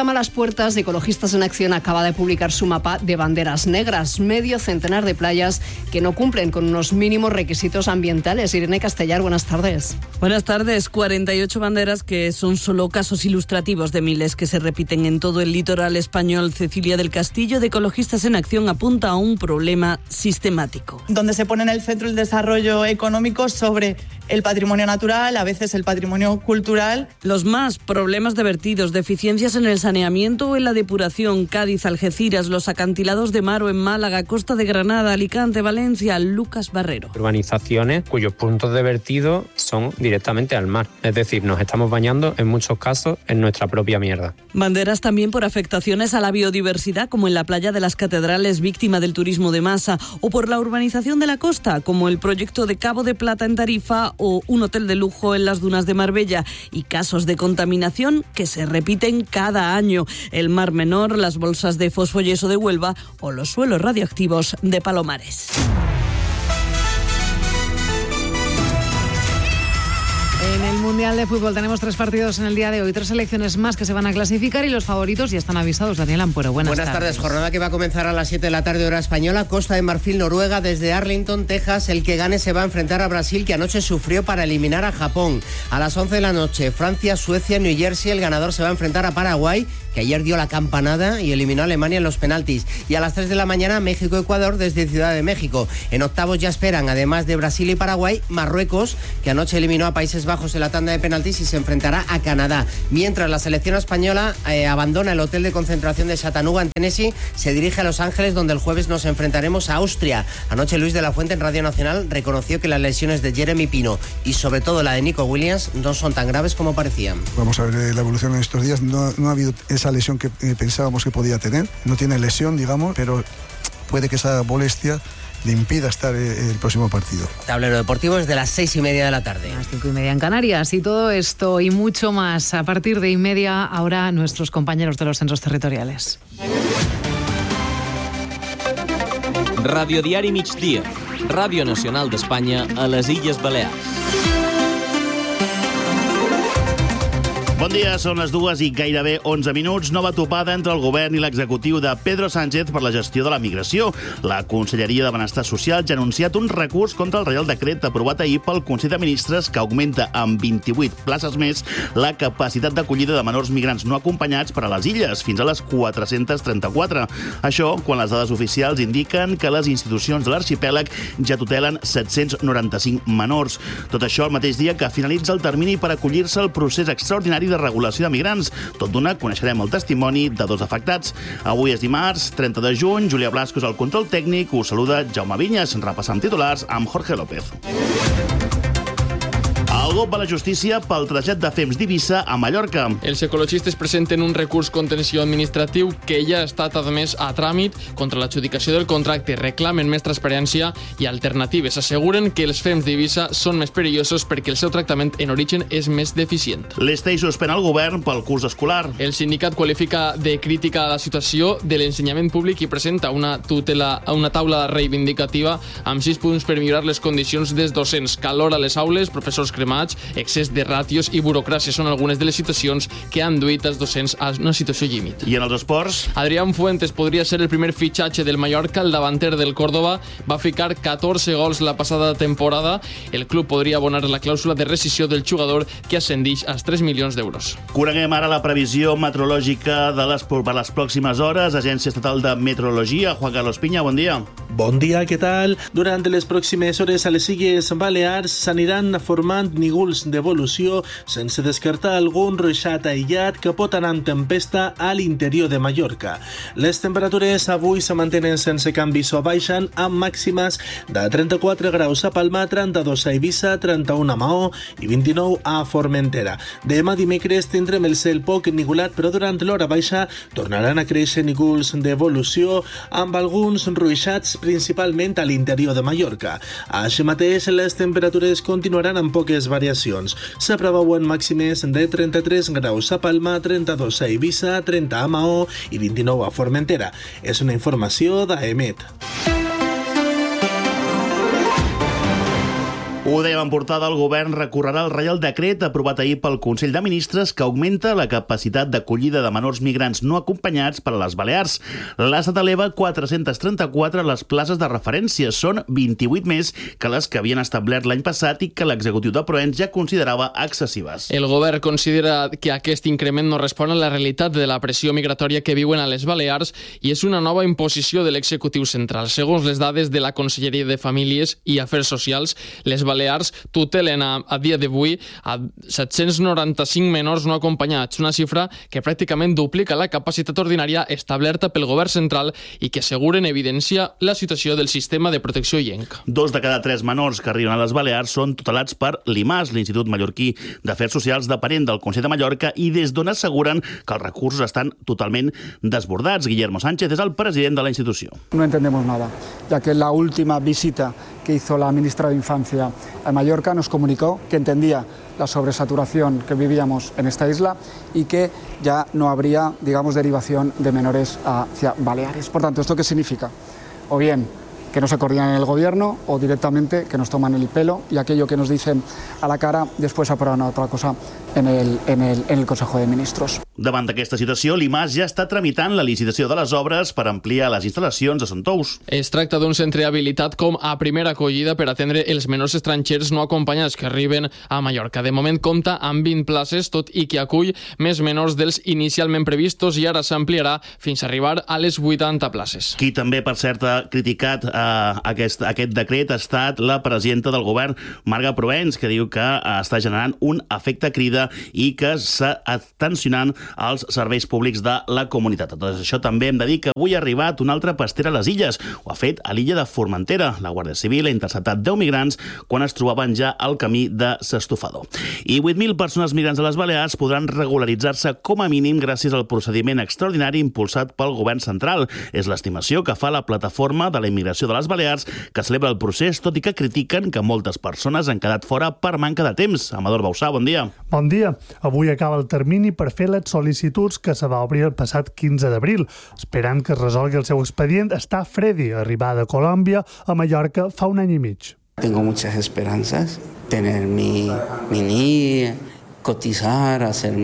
puertas, Ecologistas en Acción acaba de publicar su mapa de banderas negras, medio centenar de playas que no cumplen con unos mínimos requisitos ambientales. Irene Castellar, buenas tardes. Buenas tardes. 48 banderas que son solo casos ilustrativos de miles que se repiten en todo el litoral español. Cecilia del Castillo, de Ecologistas en Acción, apunta a un problema sistemático. Donde se pone en el centro el desarrollo económico sobre el patrimonio natural, a veces el patrimonio cultural. Los más, problemas de vertidos, deficiencias en el saneamiento o en la depuración. Cádiz, Algeciras, los acantilados de Mar o en Málaga, Costa de Granada, Alicante, Valencia. Lucas Barrero. Urbanizaciones cuyos puntos de vertido son directamente al mar. Es decir, nos estamos bañando en muchos casos en nuestra propia mierda. Banderas también por afectaciones a la biodiversidad, como en la playa de las Catedrales, víctima del turismo de masa, o por la urbanización de la costa, como el proyecto de Cabo de Plata en Tarifa o un hotel de lujo en las dunas de Marbella, y casos de contaminación que se repiten cada año: el Mar Menor, las bolsas de fosfoyeso de Huelva o los suelos radioactivos de Palomares. En el Mundial de Fútbol tenemos 3 partidos en el día de hoy, 3 selecciones más que se van a clasificar y los favoritos ya están avisados. Daniel Ampuero, buenas tardes. Jornada que va a comenzar a las 7 de la tarde hora española. Costa de Marfil, Noruega, desde Arlington, Texas. El que gane se va a enfrentar a Brasil, que anoche sufrió para eliminar a Japón. A las 11 de la noche, Francia, Suecia, New Jersey. El ganador se va a enfrentar a Paraguay, que ayer dio la campanada y eliminó a Alemania en los penaltis. Y a las 3 de la mañana, México-Ecuador desde Ciudad de México. En octavos ya esperan, además de Brasil y Paraguay, Marruecos, que anoche eliminó a Países Bajos en la tanda de penaltis y se enfrentará a Canadá. Mientras la selección española abandona el hotel de concentración de Chattanooga en Tennessee, se dirige a Los Ángeles, donde el jueves nos enfrentaremos a Austria. Anoche Luis de la Fuente en Radio Nacional reconoció que las lesiones de Jeremy Pino y sobre todo la de Nico Williams no son tan graves como parecían. Vamos a ver la evolución en estos días. No ha habido esa lesión que pensábamos que podía tener. No tiene lesión, digamos, pero puede que esa molestia le impida estar el próximo partido. Tablero Deportivo es de las 6:30 de la tarde. A las 5:30 en Canarias. Y todo esto y mucho más a partir de 1:30, ahora nuestros compañeros de los centros territoriales. Radio Diari Migdia, Ràdio Nacional d'Espanya a les Illes Balears. Bon dia, són les 2 i gairebé 11 minuts. Nova topada entre el govern i l'executiu de Pedro Sánchez per la gestió de la migració. La Conselleria de Benestar Social ja ha anunciat un recurs contra el Reial Decret aprovat ahir pel Consell de Ministres que augmenta amb 28 places més la capacitat d'acollida de menors migrants no acompanyats per a les illes, fins a les 434. Això quan les dades oficials indiquen que les institucions de l'arxipèlag ja tutelen 795 menors. Tot això el mateix dia que finalitza el termini per acollir-se al procés extraordinari de regulació de migrants. Tot d'una coneixerem el testimoni de 2 afectats. Avui és dimarts, 30 de juny. Júlia Blasco és el control tècnic. Us saluda Jaume Vinyes. Repassant titulars amb Jorge López. El GOP va a la justícia pel trasllat de FEMS d'Eivissa a Mallorca. Els ecologistes presenten un recurs contenció administratiu que ja ha estat admès a tràmit contra l'adjudicació del contracte. Reclamen més transparència i alternatives. Asseguren que els FEMS d'Eivissa són més perillosos perquè el seu tractament en origen és més deficient. L'Estei suspèn el govern pel curs escolar. El sindicat qualifica de crítica la situació de l'ensenyament públic i presenta una taula reivindicativa amb 6 punts per millorar les condicions dels docents. Calor a les aules, professors cremats, excés de ràtios i burocràcia són algunes de les situacions que han duit els docents a una situació límit. I en els esports? Adrián Fuentes podria ser el primer fitxatge del Mallorca. El davanter del Córdoba va ficar 14 gols la passada temporada. El club podria abonar la clàusula de rescissió del jugador que ascendix als 3 milions d'euros. Coneguem ara la previsió meteorològica per les pròximes hores. Agència Estatal de Meteorologia. Juan Carlos Piña, bon dia. Bon dia, què tal? Durant les pròximes hores a les Illes Balears s'aniran formant núvols d'evolució sense descartar algun ruixat aïllat que pot anar amb tempesta a l'interior de Mallorca. Les temperatures avui se mantenen sense canvis o baixen amb màximes de 34 graus a Palma, 32 a Eivissa, 31 a Maó i 29 a Formentera. Demà dimecres tindrem el cel poc ennuvolat, però durant l'hora baixa tornaran a créixer núvols d'evolució amb alguns ruixats principalment a l'interior de Mallorca. Així mateix, les temperatures continuaran amb poques variacions. Se preveuen màximes de 33 graus a Palma, 32 a Eivissa, 30 a Maó i 29 a Formentera. És una informació d'AEMET. Ho dèiem en portada, el govern recorrerà el Reial Decret aprovat ahir pel Consell de Ministres que augmenta la capacitat d'acollida de menors migrants no acompanyats per a les Balears. L'Estat eleva 434 les places de referència. Són 28 més que les que havien establert l'any passat i que l'executiu de Provenç ja considerava excessives. El govern considera que aquest increment no respon a la realitat de la pressió migratòria que viuen a les Balears i és una nova imposició de l'executiu central. Segons les dades de la Conselleria de Famílies i Afers Socials, les Balears tutelen a dia d'avui a 795 menors no acompanyats, una xifra que pràcticament duplica la capacitat ordinària establerta pel govern central i que asseguren evidència la situació del sistema de protecció IENC. 2 de cada 3 menors que arriben a les Balears són tutelats per l'IMAS, l'Institut Mallorquí d'Afers Socials depenent del Consell de Mallorca, i des d'on asseguren que els recursos estan totalment desbordats. Guillermo Sánchez és el president de la institució. No entendemos nada, ya que la última visita que hizo la ministra de Infancia a Mallorca nos comunicó que entendía la sobresaturación que vivíamos en esta isla y que ya no habría, digamos, derivación de menores hacia Baleares. Por tanto, ¿esto qué significa? O bien que no se coordinan en el gobierno o directamente que nos toman el pelo y aquello que nos dicen a la cara después aprueban otra cosa en el Consejo de Ministros. Davant d'aquesta situació, l'IMAS ja està tramitant la licitació de les obres per ampliar les instal·lacions a Sant Tous. Es tracta d'un centre habilitat com a primera acollida per atendre els menors estrangers no acompanyats que arriben a Mallorca. De moment compta amb 20 places, tot i que acull més menors dels inicialment previstos i ara s'ampliarà fins a arribar a les 80 places. Qui també, per cert, ha criticat aquest decret ha estat la presidenta del govern, Marga Provenç, que diu que està generant un efecte crida i que està tensionant als serveis públics de la comunitat. Tot això també hem de dir que avui ha arribat una altra pastera a les illes. Ho ha fet a l'illa de Formentera. La Guàrdia Civil ha interceptat 10 migrants quan es trobaven ja al camí de s'Estofador. I 8.000 persones migrants a les Balears podran regularitzar-se com a mínim gràcies al procediment extraordinari impulsat pel govern central. És l'estimació que fa la plataforma de la immigració de les Balears, que celebra el procés, tot i que critiquen que moltes persones han quedat fora per manca de temps. Amador Bausà, bon dia. Bon dia. Avui acaba el termini per fer les sol·licituds que se va obrir el passat 15 d'abril. Esperant que es resolgui el seu expedient, està Freddy, arribada de Colòmbia a Mallorca fa un any i mig. Tengo muchas esperanzas, tener mi NIE, cotizar, hacer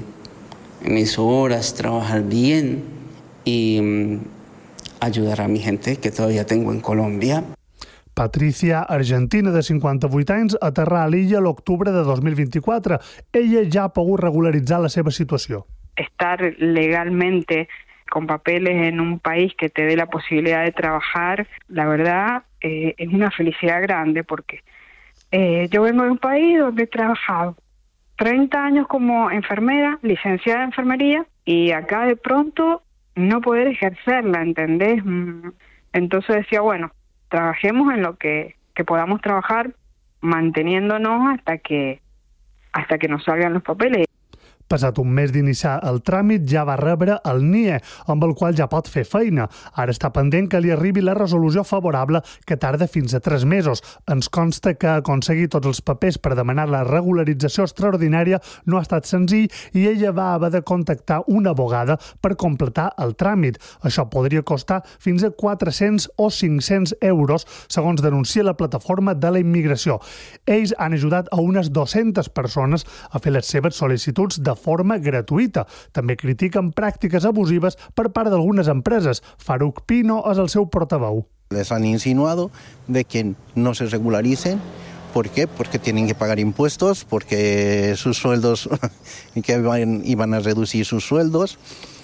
mis horas, trabajar bien y ayudar a mi gente que todavía tengo en Colombia. Patricia, argentina de 58 anys, aterrà a l'illa l'octubre de 2024. Ella ja ha pogut regularitzar la seva situació. Estar legalmente con papeles en un país que te dé la posibilidad de trabajar, la verdad, es una felicidad grande porque yo vengo de un país donde he trabajado 30 años como enfermera, licenciada en enfermería, y acá de pronto no poder ejercerla, ¿entendés? Entonces decía, bueno, trabajemos en lo que podamos trabajar, manteniéndonos hasta que nos salgan los papeles. Passat un mes d'iniciar el tràmit, ja va rebre el NIE, amb el qual ja pot fer feina. Ara està pendent que li arribi la resolució favorable, que tarda fins a 3 mesos. Ens consta que aconseguir tots els papers per demanar la regularització extraordinària no ha estat senzill i ella va haver de contactar una abogada per completar el tràmit. Això podria costar fins a 400 o 500 euros, segons denuncia la plataforma de la immigració. Ells han ajudat a unes 200 persones a fer les seves sol·licituds de forma gratuïta. També critiquen pràctiques abusives per part d'algunes empreses. Farouk Pino és el seu portaveu. Les han insinuado de que no se regularicen. ¿Por qué? Porque tienen que pagar impuestos, porque sus sueldos, que iban a reducir sus sueldos.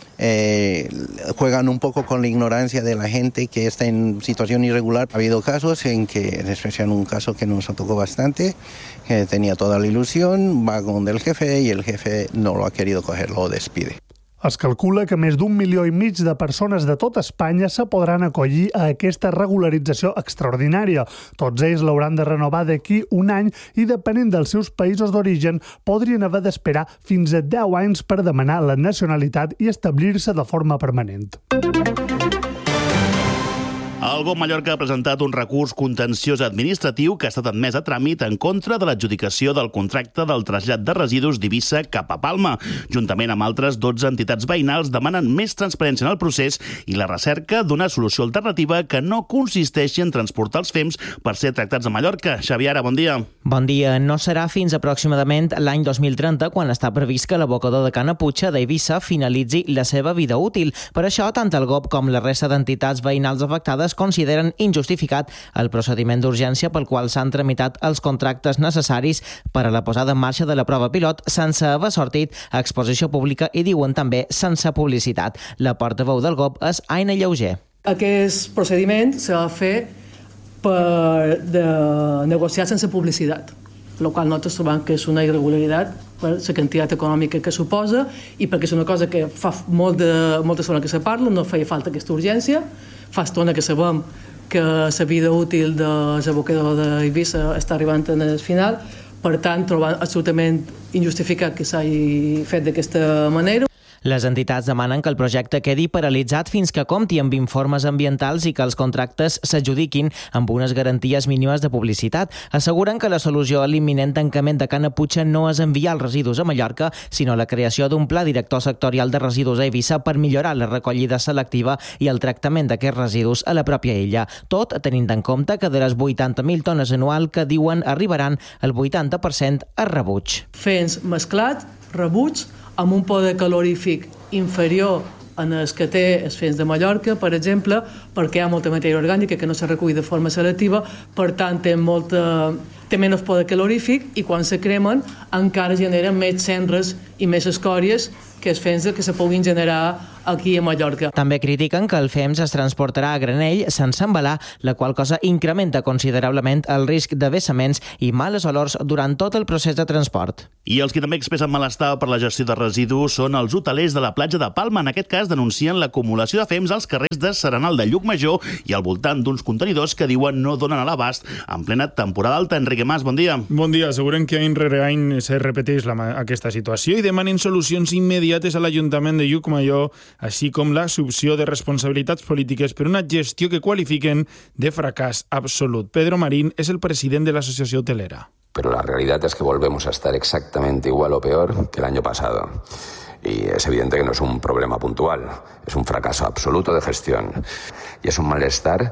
Juegan un poco con la ignorancia de la gente que está en situación irregular. Ha habido casos en que, en especial un caso que nos tocó bastante, que tenía toda la ilusión, va con el jefe y el jefe no lo ha querido coger, lo despide. Es calcula que més d'1,5 milió de persones de tot Espanya se podran acollir a aquesta regularització extraordinària. Tots ells l'hauran de renovar d'aquí un any i, depenent dels seus països d'origen, podrien haver d'esperar fins a 10 anys per demanar la nacionalitat i establir-se de forma permanent. El GOB Mallorca ha presentat un recurs contenciós administratiu que ha estat admès a tràmit en contra de l'adjudicació del contracte del trasllat de residus d'Eivissa cap a Palma. Juntament amb altres 12 entitats veïnals demanen més transparència en el procés i la recerca d'una solució alternativa que no consisteixi en transportar els fems per ser tractats a Mallorca. Xavier Ara, bon dia. Bon dia. No serà fins aproximadament l'any 2030 quan està previst que l'abocador de Canaputxa d'Eivissa finalitzi la seva vida útil. Per això, tant el GOB com la resta d'entitats veïnals afectades consideren injustificat el procediment d'urgència pel qual s'han tramitat els contractes necessaris per a la posada en marxa de la prova pilot sense haver sortit a exposició pública i diuen també sense publicitat. La portaveu del GOB és Aina Lleuger. Aquest procediment s'ha de fer per negociar sense publicitat, el qual nosaltres trobem que és una irregularitat per la quantitat econòmica que suposa i perquè és una cosa que fa molta estona que se parla, no feia falta aquesta urgència. Fa estona que sabem que la vida útil de l'abocador d'Eivissa està arribant al final, per tant, trobant absolutament injustificat que s'hagi fet d'aquesta manera. Les entitats demanen que el projecte quedi paralitzat fins que compti amb informes ambientals i que els contractes s'adjudiquin amb unes garanties mínimes de publicitat. Asseguren que la solució a l'imminent tancament de Canaputxa no és enviar els residus a Mallorca, sinó la creació d'un pla director sectorial de residus a Eivissa per millorar la recollida selectiva i el tractament d'aquests residus a la pròpia illa. Tot tenint en compte que de les 80.000 tones anual que diuen arribaran, el 80% a rebuig. Fems mesclat, rebuig, amb un poder calorífic inferior en els que té els fems de Mallorca, per exemple, perquè hi ha molta matèria orgànica que no s'ha recollit de forma selectiva, per tant té menys poder calorífic i quan se cremen encara generen més cendres i més escòries que els fems que se puguin generar aquí a Mallorca. També critiquen que el fems es transportarà a granell sense embalar, la qual cosa incrementa considerablement el risc de vessaments i males olors durant tot el procés de transport. I els que també expressen malestar per la gestió de residus són els hotelers de la platja de Palma. En aquest cas denuncien l'acumulació de fems als carrers de Serenal de Llucmajor i al voltant d'uns contenidors que diuen no donen a l'abast en plena temporada alta. Enrique Mas, bon dia. Bon dia. Asseguren que any rere any se repeteix aquesta situació i demanen solucions immediates a l'Ajuntament de Llucmajor, així com l'assumpció de responsabilitats polítiques per una gestió que qualifiquen de fracàs absolut. Pedro Marín es el president de la Asociación Hotelera. Pero la realidad es que volvemos a estar exactamente igual o peor que el año pasado. Y es evidente que no es un problema puntual, es un fracaso absoluto de gestión. Y es un malestar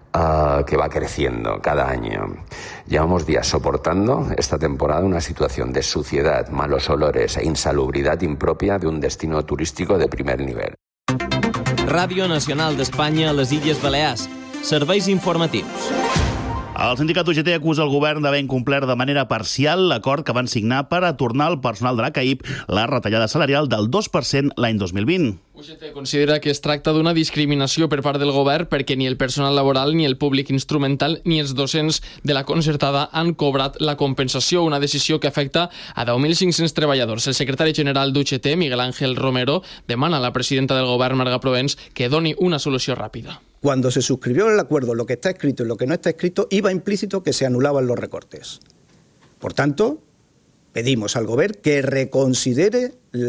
que va creciendo cada año. Llevamos días soportando esta temporada una situación de suciedad, malos olores e insalubridad impropia de un destino turístico de primer nivel. Ràdio Nacional d'Espanya a les Illes Balears. Serveis informatius. El sindicat UGT acusa el govern d'haver incomplert de manera parcial l'acord que van signar per a tornar al personal de la CAIP la retallada salarial del 2% l'any 2020. UGT considera que es tracta d'una discriminació per part del govern perquè ni el personal laboral, ni el públic instrumental, ni els docents de la concertada han cobrat la compensació, una decisió que afecta a 10.500 treballadors. El secretari general d'UGT, Miguel Ángel Romero, demana a la presidenta del govern, Marga Provens, que doni una solució ràpida. Cuando se suscribió el acuerdo, lo que está escrito y lo que no está escrito, iba implícito que se anulaban los recortes. Por tanto, pedimos al Gobierno que reconsidere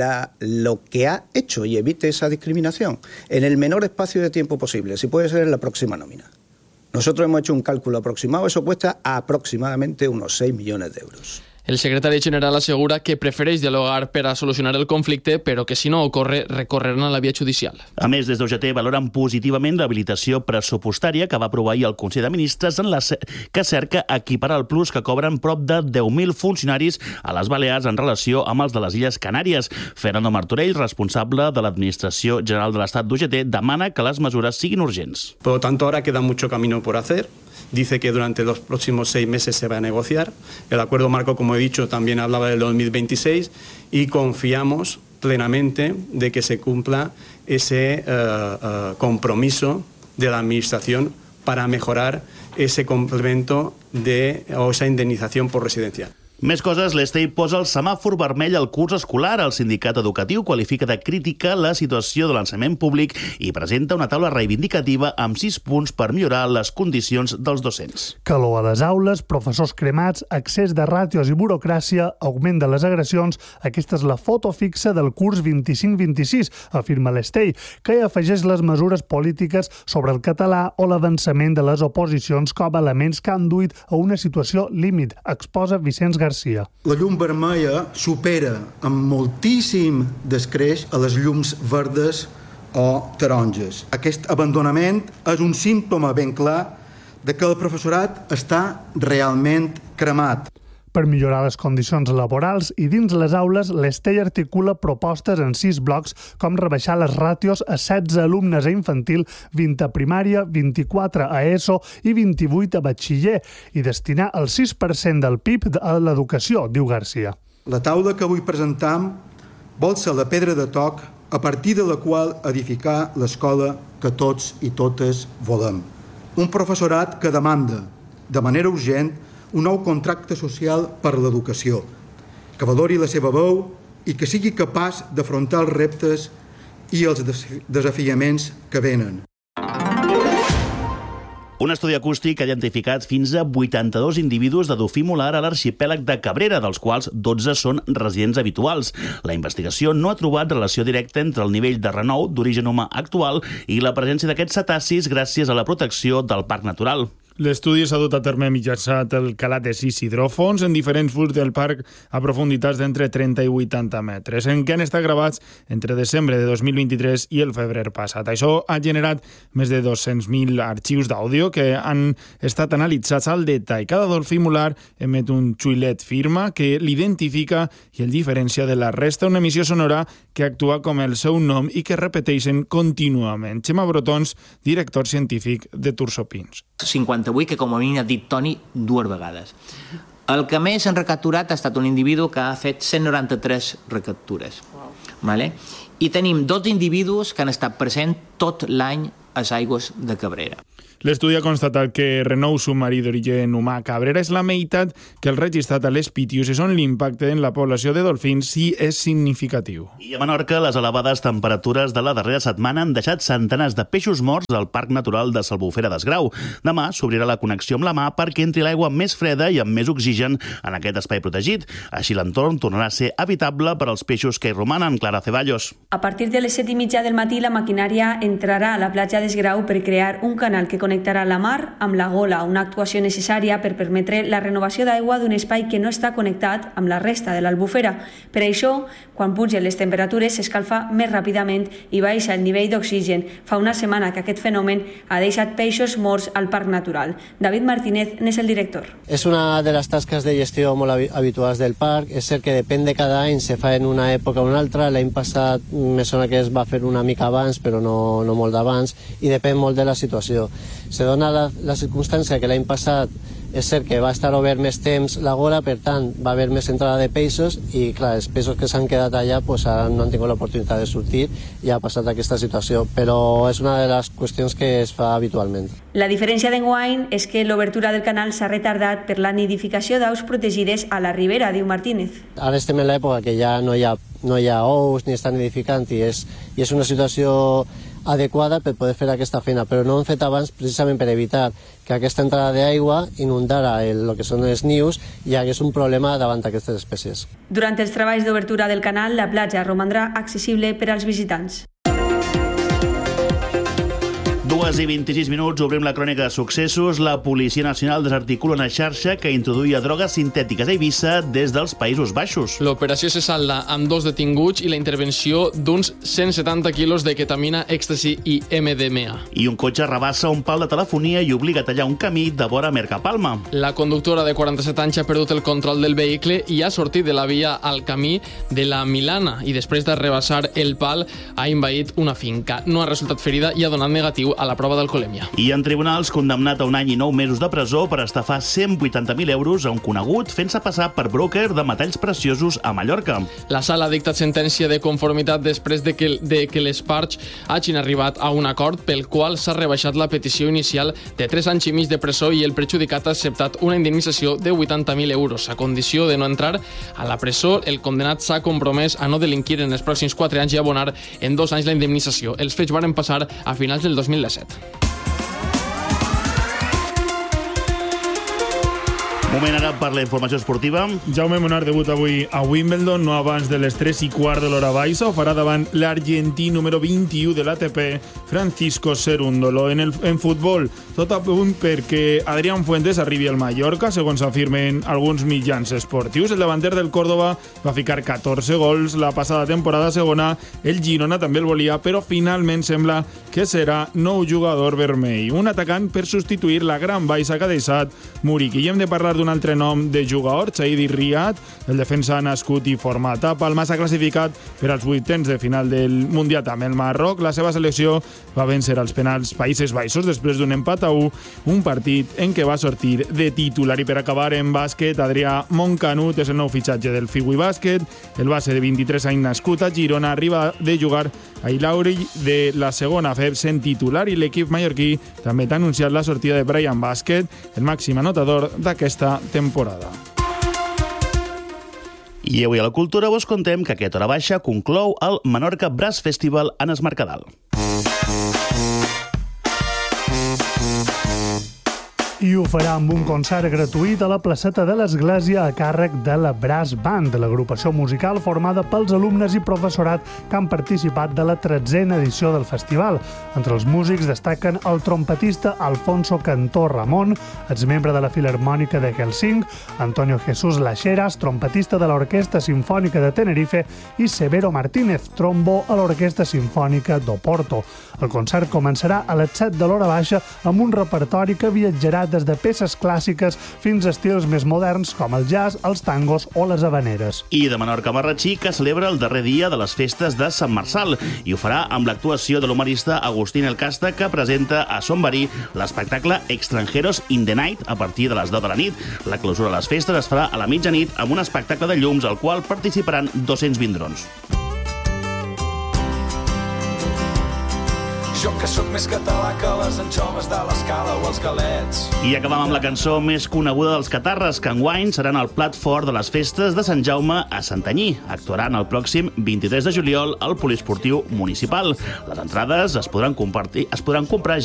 lo que ha hecho y evite esa discriminación en el menor espacio de tiempo posible, si puede ser en la próxima nómina. Nosotros hemos hecho un cálculo aproximado, eso cuesta aproximadamente unos 6 millones de euros. El secretari general assegura que prefereix dialogar per a solucionar el conflicte, però que si no ocorre, recorreran a la via judicial. A més, des d'UGT valoren positivament l'habilitació pressupostària que va aprovar ahir el Consell de Ministres en que cerca equiparar el plus que cobren prop de 10.000 funcionaris a les Balears en relació amb els de les Illes Canàries. Fernando Martorell, responsable de l'Administració General de l'Estat d'UGT, demana que les mesures siguin urgents. Por lo tanto, ahora queda mucho camino por hacer. Dice que durante los próximos 6 meses se va a negociar. El acuerdo marco, como he dicho, también hablaba del 2026 y confiamos plenamente de que se cumpla ese compromiso de la Administración para mejorar ese complemento o esa indemnización por residencia. Més coses, l'Estei posa el semàfor vermell al curs escolar. El sindicat educatiu qualifica de crítica la situació de l'ensenyament públic i presenta una taula reivindicativa amb 6 punts per millorar les condicions dels docents. Calor a les aules, professors cremats, excés de ràtios i burocràcia, augment de les agressions. Aquesta és la foto fixa del curs 25-26, afirma l'Estei, que hi afegeix les mesures polítiques sobre el català o l'avançament de les oposicions com a elements que han duit a una situació límit, exposa Vicenç Garcia. La llum vermella supera amb moltíssim descreix a les llums verdes o taronges. Aquest abandonament és un símptoma ben clar de que el professorat està realment cremat. Per millorar les condicions laborals i dins les aules, l'Estei articula propostes en 6 blocs, com rebaixar les ràtios a 16 alumnes a infantil, 20 a primària, 24 a ESO i 28 a batxiller, i destinar el 6% del PIB a l'educació, diu Garcia. La taula que avui presentam vol ser la pedra de toc a partir de la qual edificar l'escola que tots i totes volem. Un professorat que demanda, de manera urgent, un nou contracte social per l'educació, que valori la seva veu i que sigui capaç d'afrontar els reptes i els desafiaments que venen. Un estudi acústic ha identificat fins a 82 individus de dofí molar a l'arxipèlag de Cabrera, dels quals 12 són residents habituals. La investigació no ha trobat relació directa entre el nivell de renou d'origen humà actual i la presència d'aquests cetacis gràcies a la protecció del parc natural. L'estudi s'ha dut a terme mitjançant el calat de 6 hidròfons en diferents punts del parc a profunditats d'entre 30 i 80 metres, en què han estat gravats entre desembre de 2023 i el febrer passat. Això ha generat més de 200.000 arxius d'àudio que han estat analitzats al detall. Cada dolfí molar emet un xuilet firma que l'identifica i el diferencia de la resta, una emissió sonora que actua com el seu nom i que repeteixen contínuament. Xema Brotons, director científic de Tursopins. 58, que com a mínim ha dit Toni 2 vegades. El que més han recapturat ha estat un individu que ha fet 193 recaptures. Vale? I tenim 2 individus que han estat presents tot l'any a les aigües de Cabrera. L'estudi ha constatat que renou submarí d'origen humà a Cabrera és la meitat que el registrat a les Pitius, on l'impacte en la població de dolfins sí és significatiu. I a Menorca, les elevades temperatures de la darrera setmana han deixat centenars de peixos morts al Parc Natural de S'Albufera d'Esgrau. Demà s'obrirà la connexió amb la mar perquè entri l'aigua més freda i amb més oxigen en aquest espai protegit. Així l'entorn tornarà a ser habitable per als peixos que hi romanen. Clara Ceballos. A partir de les 7:30 del matí, la maquinària entrarà a la platja d'Esgrau per crear un canal que connectarà la mar amb la Gola, una actuació necessària per permetre la renovació d'aigua d'un espai que no està connectat amb la resta de l'Albufera. Per això, quan pugen les temperatures, s'escalfa més ràpidament i baixa el nivell d'oxigen. Fa una setmana que aquest fenomen ha deixat peixos morts al Parc Natural. David Martínez n'és el director. És una de les tasques de gestió molt habituals del parc. És cert que depèn de cada any, se fa en una època o una altra. L'any passat me sona que es va fer una mica abans, però no molt d'abans, i depèn molt de la situació. Se dona la circumstància que l'any passat és cert que va estar obert més temps la Gola, per tant va haver més entrada de peixos i clar, els peixos que s'han quedat allà ara no han tingut l'oportunitat de sortir i ha passat aquesta situació, però és una de les qüestions que es fa habitualment. La diferència d'enguany és que l'obertura del canal s'ha retardat per la nidificació d'aus protegides a la ribera, diu Martínez. Ara estem en l'època que ja no hi ha ous ni estan nidificant i és una situació adequada per poder fer aquesta feina, però no ho hem fet abans precisament per evitar que aquesta entrada d'aigua inundara el que són els nius i hi hagués un problema davant d'aquestes espècies. Durant els treballs d'obertura del canal, la platja romandrà accessible per als visitants. 2:26, obrim la crònica de successos. La Policia Nacional desarticula una xarxa que introduïa drogues sintètiques a Eivissa des dels Països Baixos. L'operació se salda amb 2 detinguts i la intervenció d'uns 170 quilos de ketamina, èxtasi i MDMA. I un cotxe rebassa un pal de telefonia i obliga a tallar un camí de vora Mercapalma. La conductora de 47 anys ha perdut el control del vehicle i ha sortit de la via al camí de la Milana i després de rebassar el pal ha envaït una finca. No ha resultat ferida i ha donat negatiu a la la prova d'alcoholèmia. I en tribunals, condemnat a 1 any i 9 mesos de presó per estafar 180.000 euros a un conegut fent-se passar per broker de metalls preciosos a Mallorca. La sala ha dictat sentència de conformitat després de que les parts hagin arribat a un acord pel qual s'ha rebaixat la petició inicial de 3 anys i mig de presó i el perjudicat ha acceptat una indemnització de 80.000 euros. A condició de no entrar a la presó, el condemnat s'ha compromès a no delinquir en els pròxims 4 anys i abonar en 2 anys la indemnització. Els fets varen passar a finals del 2017. Moment ara per la informació esportiva. Jaume Munar debut avui a Wimbledon, no abans de les 3:15 de l'hora baixa. Ho farà davant l'argentí número 21 de l'ATP, Francisco Cerúndolo. En futbol, tot a punt perquè Adrián Fuentes arribi al Mallorca, segons afirmen alguns mitjans esportius. El davanter del Córdoba va ficar 14 gols la passada temporada segona. El Girona també el volia, però finalment sembla que serà nou jugador vermell. Un atacant per substituir la gran baixa que ha deixat Muriqui. I hem de parlar d'un altre nom de jugador, Saidi Riyad, el defensa nascut i format a Palma, s'ha classificat per als 8ens de final del Mundial amb el Marroc. La seva selecció va vèncer als penals Països Baixos després d'un empat a 1, un partit en què va sortir de titular. I per acabar en bàsquet, Adrià Montcanut és el nou fitxatge del Figui Bàsquet. El base de 23 anys nascut a Girona arriba de jugar a Ilauri de la segona FEB sent titular i l'equip mallorquí també ha anunciat la sortida de Brian Bàsquet, el màxim anotador d'aquesta temporada. I avui a la Cultura vos contem que aquesta hora baixa conclou el Menorca Brass Festival en Es Mercadal. I ho farà amb un concert gratuït a la placeta de l'Església a càrrec de la Brass Band, l'agrupació musical formada pels alumnes i professorat que han participat de la 13a edició del festival. Entre els músics destaquen el trompetista Alfonso Cantó Ramon, exmembre de la Filarmònica de Helsinki, Antonio Jesús Laxeras, trompetista de l'Orquestra Simfònica de Tenerife, i Severo Martínez, trombó a l'Orquestra Simfònica d'Oporto. El concert començarà a les 7 de l'hora baixa amb un repertori que viatjarà des de peces clàssiques fins a estils més moderns com el jazz, els tangos o les habaneres. I de Menorca Marratxí, que celebra el darrer dia de les festes de Sant Marçal, i ho farà amb l'actuació de l'humorista Agustín El Casta, que presenta a Son Verí l'espectacle Extranjeros in the Night a partir de les 10 de la nit. La clausura de les festes es farà a la mitjanit amb un espectacle de llums al qual participaran 220 drons. Jo que sóc més català que les anxoves de l'Escala o els galets. I acabam amb la cançó més coneguda dels catarres, que enguany seran el plat fort de les festes de Sant Jaume a Santanyí. Actuaran el pròxim 23 de juliol al Poliesportiu Municipal. Les entrades es podran comprar